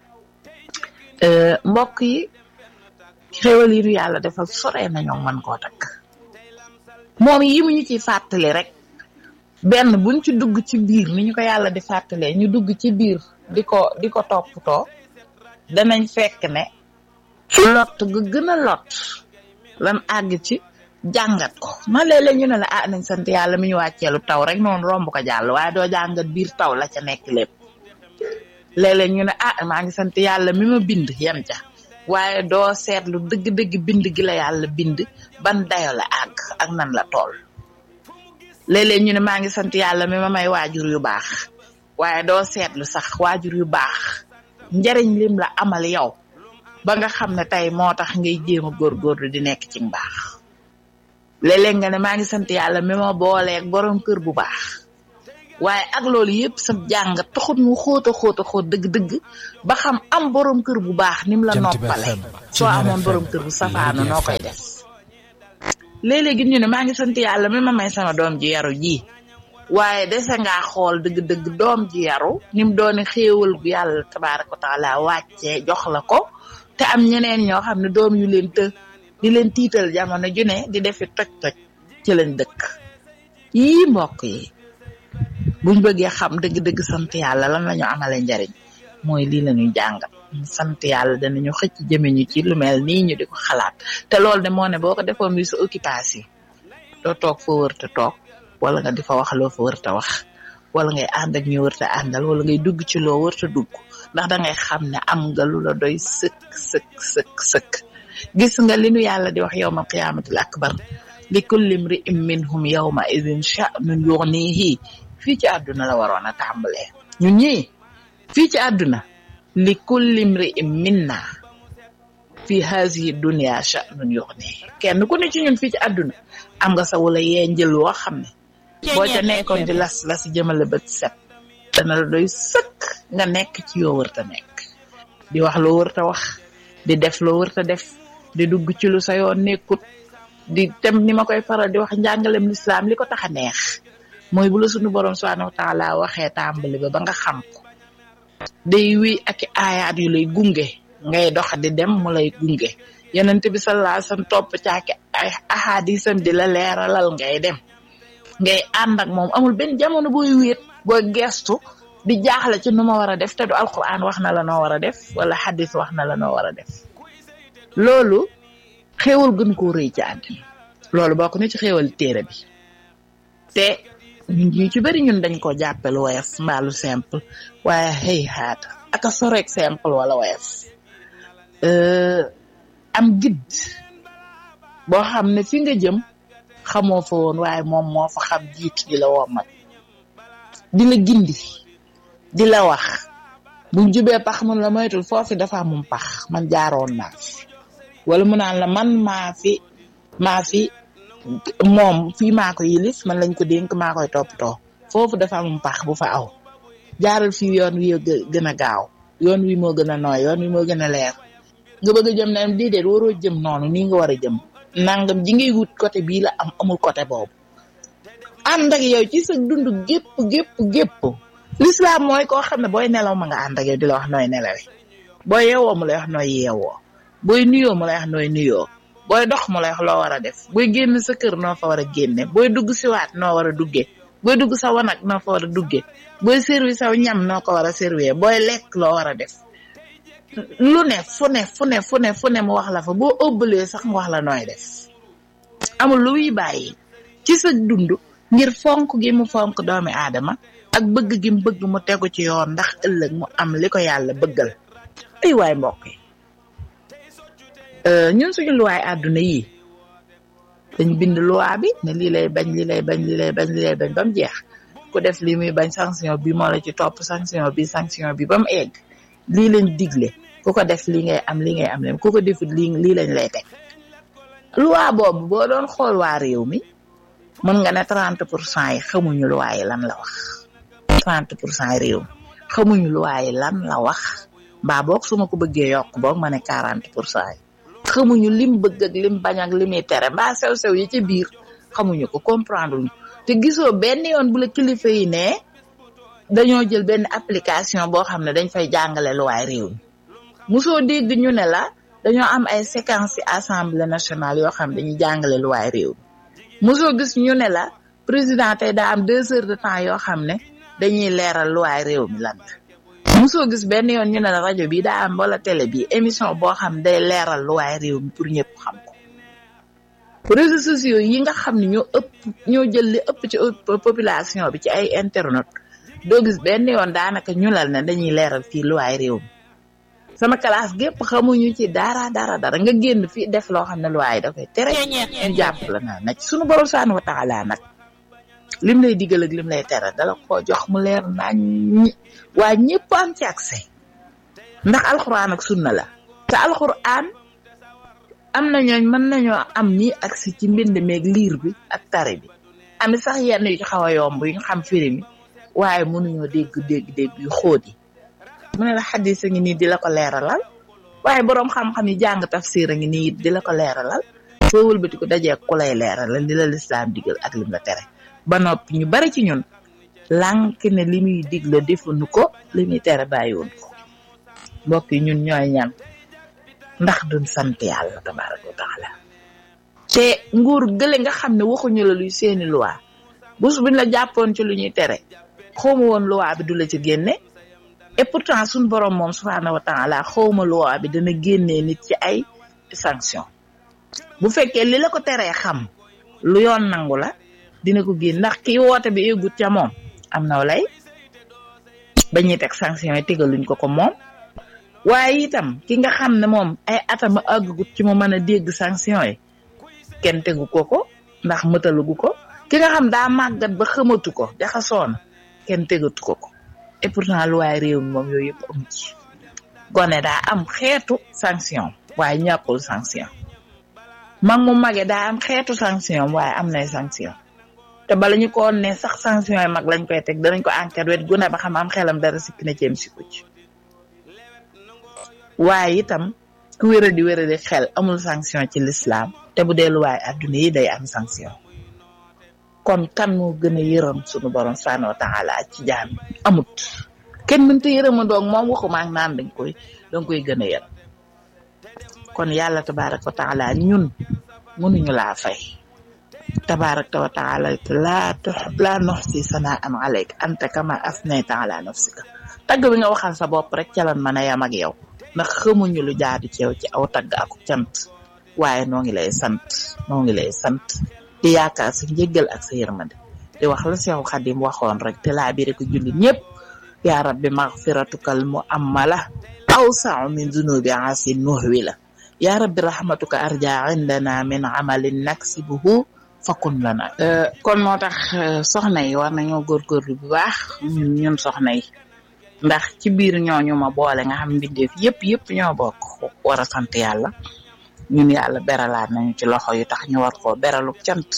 mbokk yi xéewal yi ñu yàlla defal sore nañoo mën koo takk moom yi mu ñu ciy fàttali rek benn buñ ci dugg ci biir ni ñu ko yàlla di fàttalee ñu dugg ci biir di ko di ko toppatoo danañ fekk ne lot ga gën a lot lan àgg ci jàngat ko ma léeg-léeg ñu ne la ah nañ sant yàlla mi ñu wàcceelu taw rek noonu romb ko jàll waaye doo jàngat biir taw la ca nekk lépp léeg-léeg ñu ne ah maa ngi sant yàlla mi ma bind yem ca waaye doo seetlu dëgg-dëgg bind gi la yàlla bind ban dayo la àgg ak nan la tool léeg-léeg ñu ne maa ngi sant yàlla mi ma may waajur yu baax waaye doo seetlu sax waajur yu baax njariñ lim la amal yow ba nga xam ne tey moo tax ngay jéem a góorgóorlu di nekk ci mbaax léeg-léeg nga ne maa ngi sant yàlla mi ma booleeg borom kër bu baax waaye ak loolu yëpp sa jàng taxut mu xóot a xóot a xóot dëgg-dëgg ba xam am borom kër bu baax ni mu la noppale soo amoon borom kër bu safaanu noo koy def léeg-léegi ñu ne maa ngi sant yàlla mi ma may sama doom ji yaru ji waaye dese ngaa xool dëgg-dëgg doom ji yaru ni mu doone xéewal gu yàlla tabaaraka wa taala wàccee jox la ko te am ñeneen ñoo xam ne doom yu leen të di leen tiital jamono ju ne di defi toj-toj ci lañ dëkk yii mbokk yi buñ bëggee xam dëgg-dëgg sant yàlla lan la ñu amale njariñ mooy lii la ñuy jàngat sant yàlla danañu xëcc jëme ñu ci lu mel nii ñu di ko xalaat te loolu de moo ne boo ko defoon muy sa occupation doo toog foo wër te toog wala nga di fa wax loo fa wër te wax wala ngay ànd ak ñu wër te àndal wala ngay dugg ci loo wër te dugg ndax dangay xam ne am nga lu la doy sëkk sëkk sëkk sëkk gis nga li nu yàlla di wax yawmal qiyaamatil akbar li kulli imri'in minhum yawma idhin sha'nun yughnihi fii ci àdduna la waroon a tàmbalee ñun ñii fii ci àdduna li kulli imri'in minna fi hazihi dunya sha'nun yughnihi kenn ku ne ci ñun fii ci àdduna am nga sa wala yee njël woo xam ne boo ca nekkoon di las las jëmale bët set dana la doy sëkk nga nekk ci yoo wërta nekk di wax loo wërta wax di def loo wërta def di dugg ci lu sa yoon nekkut di tem ni ma koy faral di wax njàngalem lislaam li ko tax a neex mooy bu la sunu borom subhanahu wa taala waxee tàmbali ba ba nga xam ko day wi ak aayaat yu lay gunge ngay dox di dem mu lay gunge yonent bi sallallahu alayhi wasallam topp caaki ay ahadisam di la leeralal ngay dem ngay ànd ak moom amul benn jamono booy wéet booy gestu di jaaxle ci nu ma war a def te du alquran wax na la noo war a def wala hadis wax na la noo war a def loolu xéewal gën koo rëy ci àddina loolu bokk na ci xéewal téere bi te ñun ñu ci bari ñun dañ ko jàppel woyof mbaalu simple waaye xëy xaata aka sorek simple wala woyof am guide boo xam ne fi nga jëm xamoo fa woon waaye moom moo fa xam jiitu di la womat di la gindi di la wax buñ jubee pax mun la moytul foofu dafa amum pax man jaaroon naa fi wala mu naan la man maa fi maa fi moom fii maa ko yilif man lañ ko dénk maa koy toppatoo foofu dafa amum pax bu fa aw jaaral fii yoon wi gën a gaaw yoon wi moo gën a nooy yoon wi moo gën a leer nga bëgg a jëm ne déedéet waroo jëm noonu nii nga war a jëm nangam ji ngay wut côté bii la am amul côté boobu ànd ak yow ci sa dund gépp gépp gépp l'islam mooy koo xam ne booy nelaw ma nga ànd ak yow di la wax nooy nelawe booy yeewoo mu lay wax nooy yeewoo booy nuyoo mu lay wax nooy nuyoo booy dox mu lay wax loo war a def booy génn sa kër noo fa war a génne booy dugg si waat noo war a duggee booy dugg sa wanag noo fa war a duggee booy servi saw ñam noo ko war a servir booy lekk loo war a def lu ne fu ne fu ne fu ne fu ne mu wax la fa boo ëbbalee sax mu wax la nooy def amul lu muy bàyyi ci sa dund ngir fonk gi mu fonk doomi aadama ak bëgg gi mu bëgg mu tegu ci yoon ndax ëllëg mu am li ko yàlla bëggal ay waay mbokk yi ñun suñu luwaay àdduna yi dañ bind loi bi ne lii lay bañ lii lay bañ lii lay bañ lii lay bañ ba mu jeex ku def lii muy bañ sanction bi moo la ci topp sanction bi sanction bi ba mu egg lii lañ digle ku ko def lii ngay am lii ngay am leen ku ko defut lii lii lañ lay teg loi boobu boo doon xool waa réew mi mën nga ne trente pour cent yi xamuñu loi yi lan la wax trente pour cent yi réew mi xamuñu loi yi lan la wax mbaa boog su ma ko bëggee yokk boog ma ne quarante pour cent yi xamuñu lim bëgg ak lim bañ ak limi tere mbaa sew-sew yi ci biir xamuñu ko comprendre ñu te gisoo benn yoon bu la kilifa yi ne dañoo jël benn application boo xam ne dañ fay jàngale luwaay réew mi musoo dégg ñu ne la dañoo am ay séquences ci assemblée nationale yoo xam ne dañuy jàngale luwaay réew mi musoo gis ñu ne la président tey daa am deux heures de temps yoo xam ne dañuy leeral luwaay réew mi lan la musoo gis benn yoon ñu ne la rajo bi daa am wala télé bi émission boo xam day leeral luwaay réew mi pour ñëpp xam ko réseaux sociaux yi nga xam ne ñoo ëpp ñoo jël li ëpp ci population bi ci ay internet doo gis benn yoon daanaka ñu lal ne dañuy leeral fii luwaay réew mi sama classe gépp xamuñu ci dara dara dara nga génn fii def loo xam ne luwaay da koy tere ñu jàpp la na nag suñu borom subhanahu wa ta'ala nag lim lay digal ak lim lay tere dala ko jox mu leer nañ waa ñëpp am ci accès ndax alxuraan ak sunna la te alxuraan am na ñooñ mën nañoo am nii accès ci mbind meeg liir bi ak tari bi ami sax yenn yu ci xaw a yomb yu ñu xam firi mi waaye mënuñoo dégg dégg dégg yu xóot yi mu ne la xadis a ngi nii di la ko leeralal waaye boroom xam-xam yi jàng tafsir a ngi nii di la ko leeralal soo wëlbati ko dajee ku lay leeralal li la lislaam digal ak lim la tere ba noppi ñu bari ci ñun lànk ne li muy digle defuñu ko li muy tere bàyyiwoon ko mbokk yi ñun ñooy ñan ndax duñ sant yàlla tabaaraka wa taala te nguur gële nga xam ne waxuñu la luy seeni loi bés buñ la jàppoon ci lu ñuy tere xawma woon loi bi du la ci génne et pourtant suñ borom moom subhaanahu wa taala xawma loi bi dana génnee nit ci ay sanction bu fekkee li la ko teree xam lu yoon nangu la dina ko génn ndax kii woote bi yëgut ca moom am na lay ba ñuy teg sanction yi tegaluñ ko ko moom waaye itam ki nga xam ne moom ay atama àggut ci mu mën a dégg sanction yi kenn tegu ko ko ndax mëtalugu ko ki nga xam daa màggat ba xamatu ko jaxasoon kenn tegatu ko ko et pourtant luwaay réew mi moom yooyu yëpp amu ci gone daa am xeetu sanction waaye ñàkkul sanction mag mu mage daa am xeetu sanction waaye am nay sanction te bala ñu ko ne sax sanction yi mag lañ koy teg danañ ko enquête wet gune ba xam am xelam dara sikk na ceem si ko ci waaye itam ku wéra di wéra di xel amul sanction ci l'islam te bu dee luwaay adduna yi day am sanction kon kan moo gën a yërëm sunu borom subhanahu wa ta'ala ci jaam amut kenn mënta yërëma doog moom waxuma ak naan dañ koy dañ koy gën a yërëm kon yàlla tabaraka wa ta'ala ñun mënuñu laa fay tabaraka wa ta'ala la la nuhsi sana'an alayka anta kama asnayta ala nafsika tagg bi nga waxal sa bopp rek ca lan mën a yam ak yow ndax xamuñu lu jaadu ci yow ci aw tagg ak cant waaye noo ngi lay sant noo ngi lay sant di yaakaar sa njëggal ak sa yërmande di wax la Seexu Xadim waxoon rek te laa biri ko julli ñëpp yaa rabbi maghfiratukal mu'ammala awsa'u min zunubi asin nuhwi la yaa rabbi rahmatuka arja indana min amalin naksibuhu fakun lana kon moo tax soxna yi war nañoo góorgóorlu bu baax ñun soxna yi ndax ci biir ñooñu ma boole nga xam mbindeef yëpp yëpp ñoo bokk war a sant yàlla ñun yàlla beralaat nañu ci loxo yu tax ñu war koo beralu cant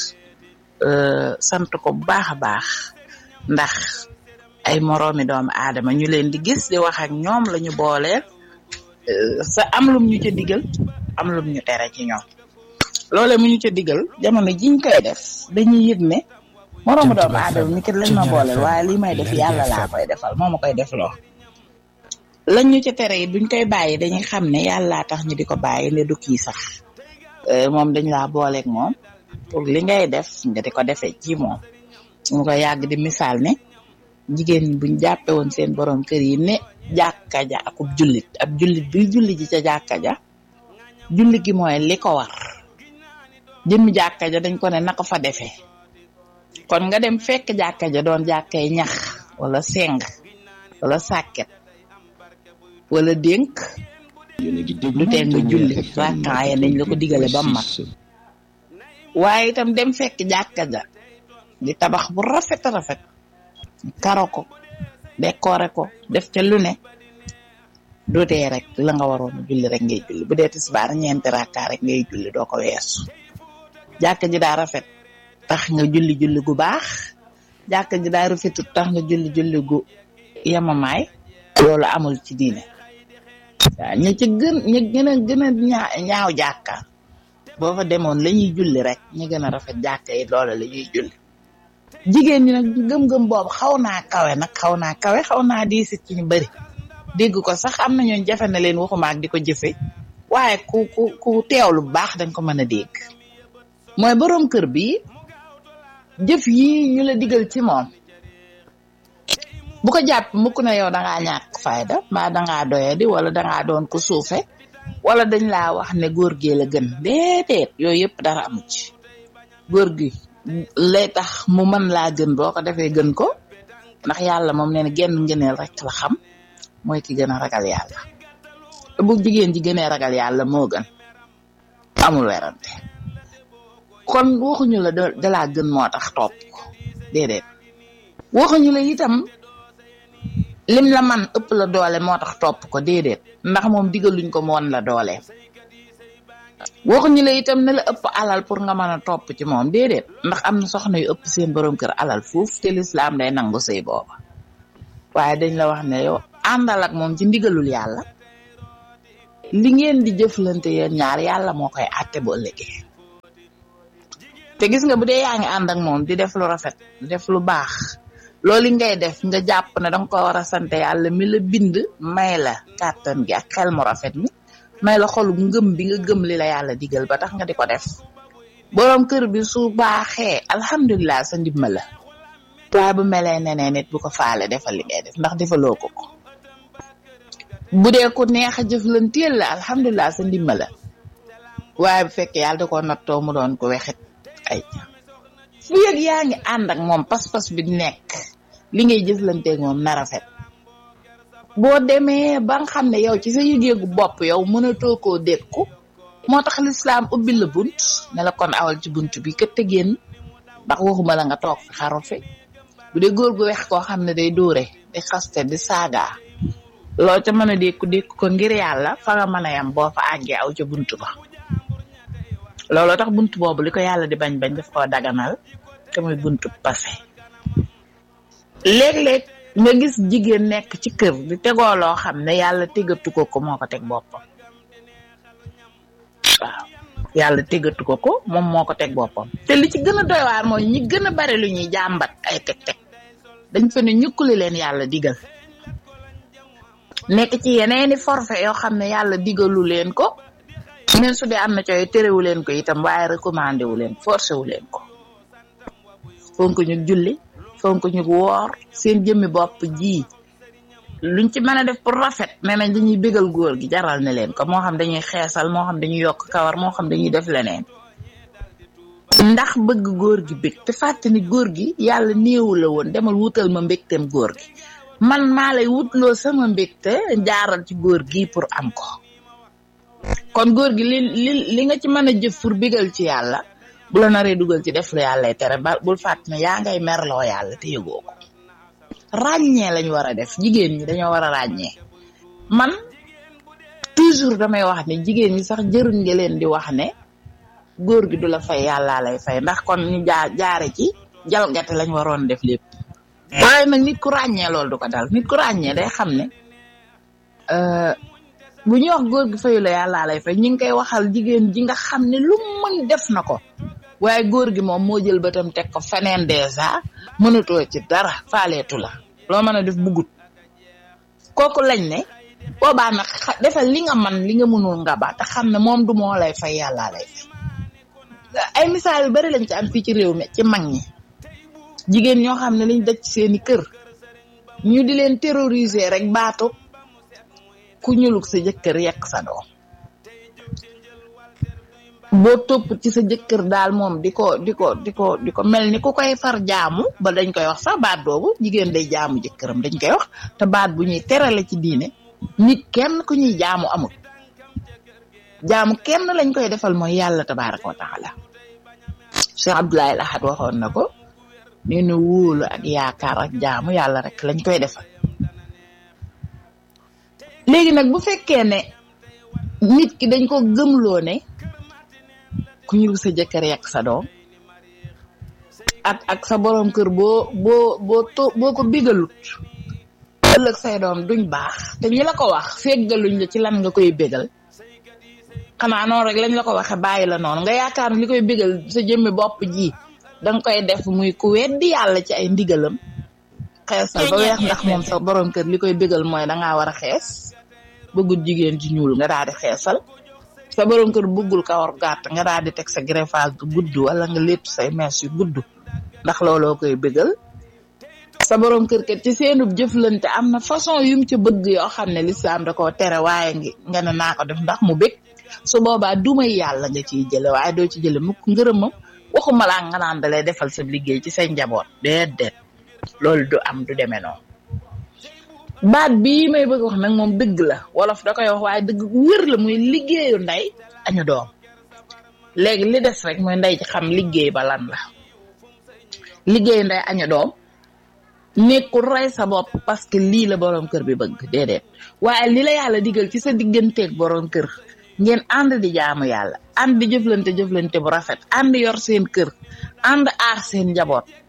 sant ko bu baax a baax ndax ay moroomi doomu aadama ñu leen di gis di wax ak ñoom la ñu booleel sa am lum ñu ca digal am lum ñu tere ci ñoom loole mu ñu ca digal jamono jiñ koy def dañuy yëg ne moroomi doomu aadama mi kat lañ ma booleel waaye lii may def yàlla laa koy defal moo ma koy def loo lañ ñu ca tere yi buñ koy bàyyi dañuy xam ne yàllaa tax ñu di ko bàyyi ne du kii sax moom dañ laa booleeg moom pour li ngay def nga di ko defee ci moom mu ko yàgg di misaal ne jigéen ñi buñ jàppe woon seen borom kër yi ne jàkka ja akub jullit ab jullit buy julli ji ca jàkka ja julli gi mooy li ko war jëmmi jàkka ja dañ ko ne na ko fa defee kon nga dem fekk jàkka ja doon jàkkay ñax wala seng wala sàkket wala dénk du tee nga julli rakkaaye nañ la ko digale ba mat waaye itam dem fekk jàkka ja di tabax bu rafet rafet karo ko décoré ko def ca lu ne du tee rek la nga waroon julli rek ngay julli bu dee tisbaar ñeenti rakkaa rek ngay julli doo ko weesu jàkka ji daa rafet tax nga julli julli gu baax jàkka ji daa rafetut tax nga julli julli gu yemamaay loolu amul ci diine waaw ña ci gën ña gën a gën a ñaa ñaaw jàkka boo fa demoon la ñuy julli rek ñu gën a rafet jàkka yi loolu la ñuy julli jigéen ñi nag gëm-gëm boobu xaw naa kawe nag xaw naa kawe xaw naa diisit ci ñu bari dégg ko sax am na ñooñ jafe na leen waxuma ak di ko jëfe waaye ku ku ku teewlu bu baax dañ ko mën a dégg mooy borom kër bi jëf yi ñu la digal ci moom bu ko jàpp mukk na yow dangaa ñàkk fayda mbaa dangaa doyadi wala dangaa doon ko suufe wala dañ laa wax ne góor gee la gën déedéet yooyu yëpp dara amu ci góor gi lay tax mu mën laa gën boo ko defee gën ko ndax yàlla moom nee na genn ngëneel rek la xam mooy ki gën a ragal yàlla bu jigéen ji gënee ragal yàlla moo gën amul werante kon waxuñu la da laa gën moo tax topp ko déedéet waxuñu la itam lim la man ëpp la doole moo tax topp ko déedéet ndax moom digaluñ ko moon la doole waxuñu la itam ne la ëpp alal pour nga mën a topp ci moom déedéet ndax am na soxna yu ëpp seen borom kër alal foofu te lislaam day nangu sëy booba waaye dañ la wax ne yow àndal ak moom ci ndigalul yàlla li ngeen di jëflante yéen ñaar yàlla moo koy àtte boo ëllëgee te gis nga bu dee yaa ngi ànd ak moom di def lu rafet def lu baax loolu ngay def nga jàpp ne danga ko war a sant yàlla mi la bind may la kàttan gi ak xel mu rafet mi may la xolu ngëm bi nga gëm li la yàlla digal ba tax nga di ko def borom kër bi su baaxee alhamdulilah sa ndimbal la waaye bu melee neneen nit bu ko faale defal li ngay def ndax defaloo ko ko bu dee ku neex a jëflanteel la alhamdulilah sa ndimbal la waaye bu fekkee yàlla da koo nattoo mu doon ko wexit ay fu yëg yaa ngi ànd ak moom pas-pas bi nekk li ngay jëflanteeg moom na rafet boo demee ba nga xam ne yow ci sa yëgeegu bopp yow mënatoo koo dékku moo tax lislaam ubbi la bunt ne la kon awal ci bunt bi kët te génn ndax waxuma la nga toog fi xaru fi bu dee góor gu wex koo xam ne day dóore di xaste di saaga loo ca mën a dékku dékku ko ngir yàlla fa nga mën a yam boo fa àggee aw ca bunt ba looloo tax bunt boobu li ko yàlla di bañ bañ daf koo daganal te muy buntu passé léeg-léeg nga gis jigéen nekk ci kër di tegoo loo xam ne yàlla tegatu ko ko moo ko teg boppam waaw yàlla tegatu ko ko moom moo ko teg boppam te li ci gën a doy waar mooy ñi gën a bari lu ñuy jàmbat ay teg-teg dañ fa ne ñukkuli leen yàlla digal nekk ci yeneeni forfait yoo xam ne yàlla digalu leen ko même su dee am na cooy terewu leen ko itam waaye recommandé wu leen forcé wu leen ko fonk ñu julli fonk ñu woor seen jëmmi bopp ji luñ ci mën a def pour rafet nee nañ dañuy bégal góor gi jaral ne leen ko moo xam dañuy xeesal moo xam dañuy yokk kawar moo xam dañuy def leneen ndax bëgg góor gi bég te fàtte ni góor gi yàlla néewu la woon demal wutal ma mbégteem góor gi man maa lay wutloo sama mbégte jaaral ci góor gi pour am ko kon góor gi li li li nga ci mën a jëf pour bégal ci yàlla bu la naree dugal ci def lu yàlla tere ba bul fàtte ne yaa ngay merloo yàlla te yëgoo ko ràññee lañ war a def jigéen ñi dañoo war a ràññee man toujours damay wax ne jigéen ñi sax jëruñ nga leen di wax ne góor gi du la fay yàllaa lay fay ndax kon ñu jaar jaare ci jalgate lañ waroon def lépp waaye nag nit ku ràññee loolu du ko dal nit ku ràññee day xam ne bu ñuy wax góor gi fayu la yàllaa lay fay ñu ngi koy waxal jigéen ji nga xam ne lu mën def na ko waaye góor gi moom moo jël bëtam teg ko feneen dèjà mënatoo ci dara faaleetu la loo mën a def bugut kooku lañ ne boobaa nag defal li nga man li nga mënul nga ba te xam ne moom du moo lay fay yàllaa lay fay ay misaal yu bari lañ ci am fii ci réew mi ci mag ñi jigéen ñoo xam ne liñ daj ci seeni kër ñu di leen terroriser rek baatu ku ñuluk sa jëkkër yekk sa doom boo topp ci sa jëkkër daal moom di ko di ko di ko di ko mel ni ku koy far jaamu ba dañ koy wax sax baat boobu jigéen day jaamu jëkkëram dañ koy wax te baat bu ñuy terale ci diine nit kenn ku ñuy jaamu amul jaamu kenn lañ koy defal mooy yàlla tabaaraka wa taala Cheikh Abdoulaye Lahad waxoon na ko nee na wóolu ak yaakaar ak jaamu yàlla rek lañ koy defal léegi nag bu fekkee ne nit ki dañ ko gëmloo ne ku ñu sa jëkkër yekk sa doom ak ak sa borom kër boo boo boo to boo ko bégalut ëllëg say doom duñ baax te ñi la ko wax feggaluñ la ci lan nga koy bégal xanaa noonu rek lañ la ko waxe bàyyi la noonu nga yaakaar li koy bégal sa jëmmi bopp ji danga koy def muy ku weddi yàlla ci ay ndigalam xeesal ba weex ndax moom sa borom kër li koy bégal mooy dangaa war a xees bëggul jigéen ci ñuul nga daal di xeesal sa borom kër bëggul kawar gàtt nga daal di teg sa greffage bu gudd wala nga létt say mees yu gudd ndax looloo koy bégal sa borom kër kat ci seenub jëflante am na façon yum ci bëgg yoo xam ne lislaam da koo tere waaye ngi nga ne naa ko def ndax mu bég su boobaa dumay yàlla nga ciy jële waaye doo ci jële mukk ngërëmam waxuma laa nga naan dalay defal sa liggéey ci say njaboot déedéet loolu du am du demee noonu baat bii may bëgg wax nag moom dëgg la wolof da koy wax waaye dëgg wér la muy liggéeyu ndey añu doom léegi li des rek mooy ndey ci xam liggéey ba lan la liggéeyu ndey añu doom nekkul rey sa bopp parce que lii la borom kër bi bëgg déedéet waaye li la yàlla digal ci sa digganteeg borom kër ngeen ànd di jaamu yàlla ànd di jëflante jëflante bu rafet ànd yor seen kër ànd aar seen njaboot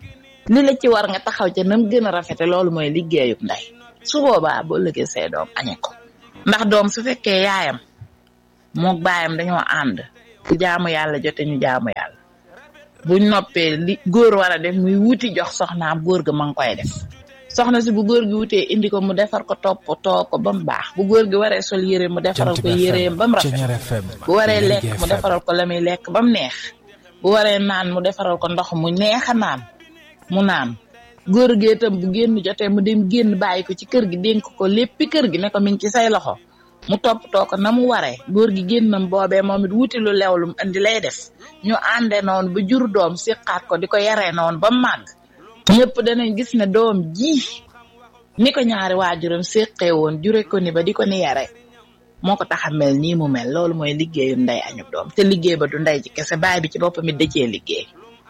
li la ci war nga taxaw ca nam gën a rafete loolu mooy liggéeyub ndey su boobaa boo lëggee say doom añe ko ndax doom su fekkee yaayam mook baayam dañoo ànd ku jaamu yàlla jote ñu jaamu yàlla buñ noppee li góor war a def muy wuti jox soxnaam góor ga ma ngi koy def soxna si bu góor gi wutee indi ko mu defar ko toppatoo ko ba mu baax bu góor gi waree sol yére mu defaral ko yéreem ba mu rafet bu waree lekk mu defaral ko la muy lekk ba mu neex bu waree naan mu defaral ko ndox mu neex a naan mu naan góor gi itam bu génn jotee mu dem génn bàyyi ko ci kër gi dénk ko léppi kër gi ne ko mi ngi ci say loxo mu toppatoo ko na mu waree góor gi génnam boobee moom it wuti lu lew lu mu indi lay def ñu ànde noonu ba jur doom siqaat ko di ko yaree noonu ba màgg ñëpp danañ gis ne doom ji ni ko ñaari waajuram séqee woon jure ko ni ba di ko ni yare moo ko tax a mel nii mu mel loolu mooy liggéeyu ndey añub doom te liggéey ba du ndey ci kese baay bi ci boppam it da cee liggéey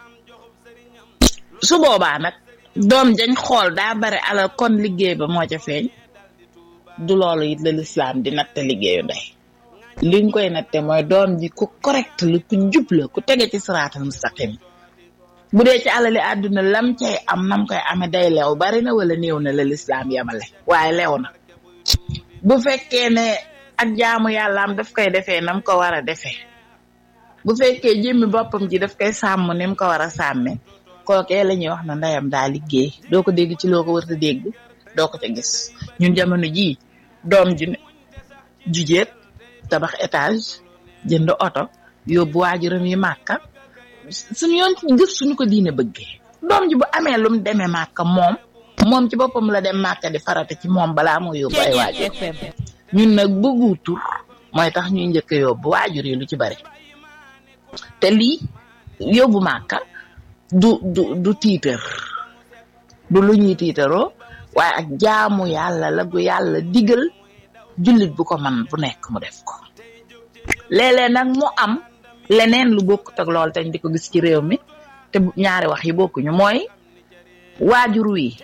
su boobaa nag doom jañ xool daa bare alal kon liggéey ba moo ca feeñ du loolu it la lislaam di natte liggéeyu ndey liñ koy natte mooy doom ji ku correct la ku jub la ku tege ci siraatal mustaqim bu dee ci alali àdduna lam cay am nam koy amee day leew bari na wala néew na la lislaam yamale waaye leew na bu fekkee ne ak jaamu yàllaam daf koy defee nam ko war a defee bu fekkee jëmmi boppam ji daf koy sàmm ni mu ko war a sàmme kookee la ñuy wax na ndeyam daa liggéey doo ko dégg ci loo ko war a dégg doo ko ca gis ñun jamono jii doom ju jujeet tabax étage jënd oto yóbbu waajuram yi màkka suñu yoon ci gëf suñu ko diine bëggee doom ji bu amee lum demee màkka moom moom ci boppam la dem màkka di farata ci moom balaa moo yóbbu ay waajur ñun nag bëggu tur mooy tax ñuy njëkk a yóbbu waajur yi lu ci bari te lii yóbbu màkka du du du tiitar du lu ñuy tiitaroo waaye ak jaamu yàlla la gu yàlla digal jullit bu ko man bu nekk mu def ko léeg-léeg nag mu am leneen lu bokkut ak lool tañ di ko gis ci réew mi te ñaari wax yi bokkuñu mooy waajur wi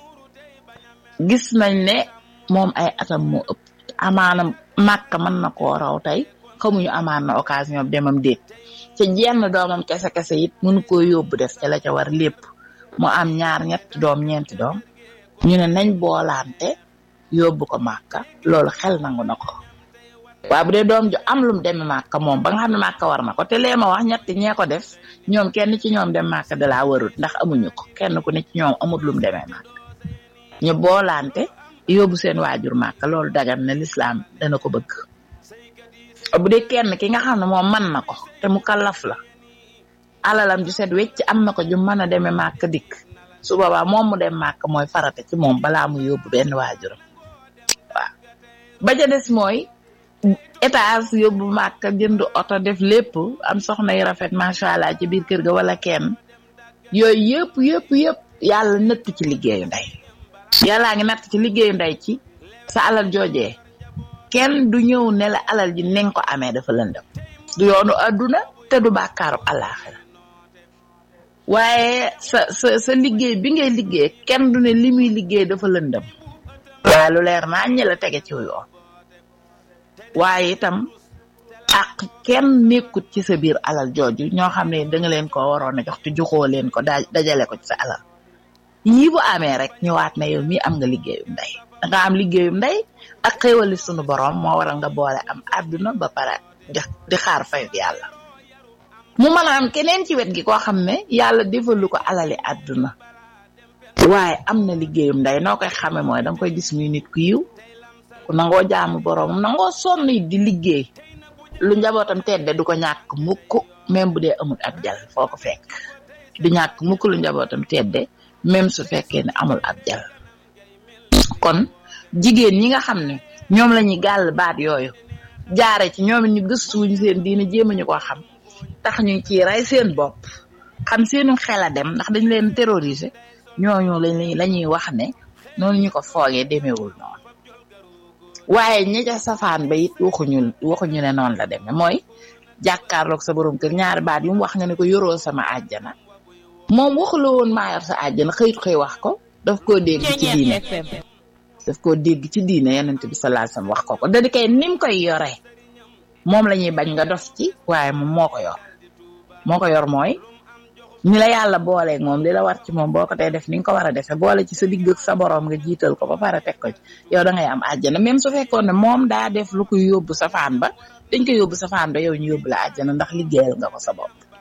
gis nañ ne moom ay atam moo ëpp amaana màkka mën na koo raw tey xamuñu amaan na occasion demam déet ca jenn doomam kese kese it mënu koo yóbbu def ca la ca war lépp mu am ñaar ñetti doom ñeenti doom ñu ne nañ boolaante yóbbu ko màkka loolu xel nangu na ko waaye bu dee doom ju am lum demee màkka moom ba nga xam ne màkka war na ko te lee ma wax ñetti ñee ko def ñoom kenn ci ñoom dem màkka da laa warut ndax amuñu ko kenn ku ne ci ñoom amut lum demee màkka ñu boolaante yóbbu seen waajur màkka loolu dagan na lislaam dana ko bëgg bu dee kenn ki nga xam ne moom mën na ko te mu kallaf la alalam ju set wecc am na ko ju mën a demee màkka dikk su boobaa moom mu dem màkka mooy farata ci moom balaa mu yóbbu benn waajuram waaw ba ca des mooy étage yóbbu màkka jënd oto def lépp am soxna yu rafet macha allah ci biir kër ga wala kenn yooyu yëpp yëpp yëpp yàlla natt ci liggéeyu ndey yàllaa ngi natt ci liggéeyu ndey ci sa alal joojee kenn du ñëw ne la alal ji ni nga ko amee dafa lëndëm du yoonu adduna te du bàkkaarub àllaaxira waaye sa sa sa liggéey bi ngay liggéey kenn du ne li muy liggéey dafa lëndëm waaye lu leer naa ñi la tege ci yoon waaye itam ak kenn nekkut ci sa biir alal jooju ñoo xam ne da nga leen ko waroon a jox te joxoo leen ko dajale ko ci sa alal yii bu amee rek ñëwaat na yow mii am nga liggéeyum ndey nga am liggéeyum ndey ak xéewali sunu borom moo waral nga boole am àdduna ba pare di xaar fay yàlla mu mën a am keneen ci wet gi koo xam ne yàlla defalu ko alali àdduna waaye am na liggéeyum ndey noo koy xame mooy danga koy gis muy nit ku yiw ku nangoo jaamu borom nangoo sonn di liggéey lu njabootam tedde du ko ñàkk mukk même bu dee amul ab jal foo ko fekk du ñàkk mukk lu njabootam tedde même su fekkee ne amul ab jal kon jigéen ñi nga xam ne ñoom la ñuy gàll baat yooyu jaare ci ñoom ñu gëstuwuñ seen diine jéema ñu ko xam tax ñu ci rey seen bopp xam seenu xel a dem ndax dañ leen terroriser ñooñu lañ la ñuy wax ne noonu ñu ko foogee demeewul noonu waaye ña ca safaan ba it waxuñu waxuñu ne noonu la demee mooy jàkkaarloog sa borom kër ñaari baat yu mu wax nga ne ko yoroo sama àjjana moom waxula woon maa yor sa àjjana xëyit xëy wax ko daf koo dégg ci diine daf koo dégg ci diine yonent bi sallallahu alayhi wasallam wax ko ko da di kay nim koy yoree moom la ñuy bañ nga dof ci waaye moom moo ko yor moo ko yor mooy ni la yàlla booleeg moom li la war ci moom boo ko dee def ni nga ko war a defee boole ci sa digg ak sa borom nga jiital ko ba pare teg ko ci yow da ngay am àjjana même su fekkoon ne moom daa def lu koy yóbbu safaan ba dañ koy yóbbu safaan ba yow ñu yóbbu la àjjana ndax liggéeyal nga ko sa bopp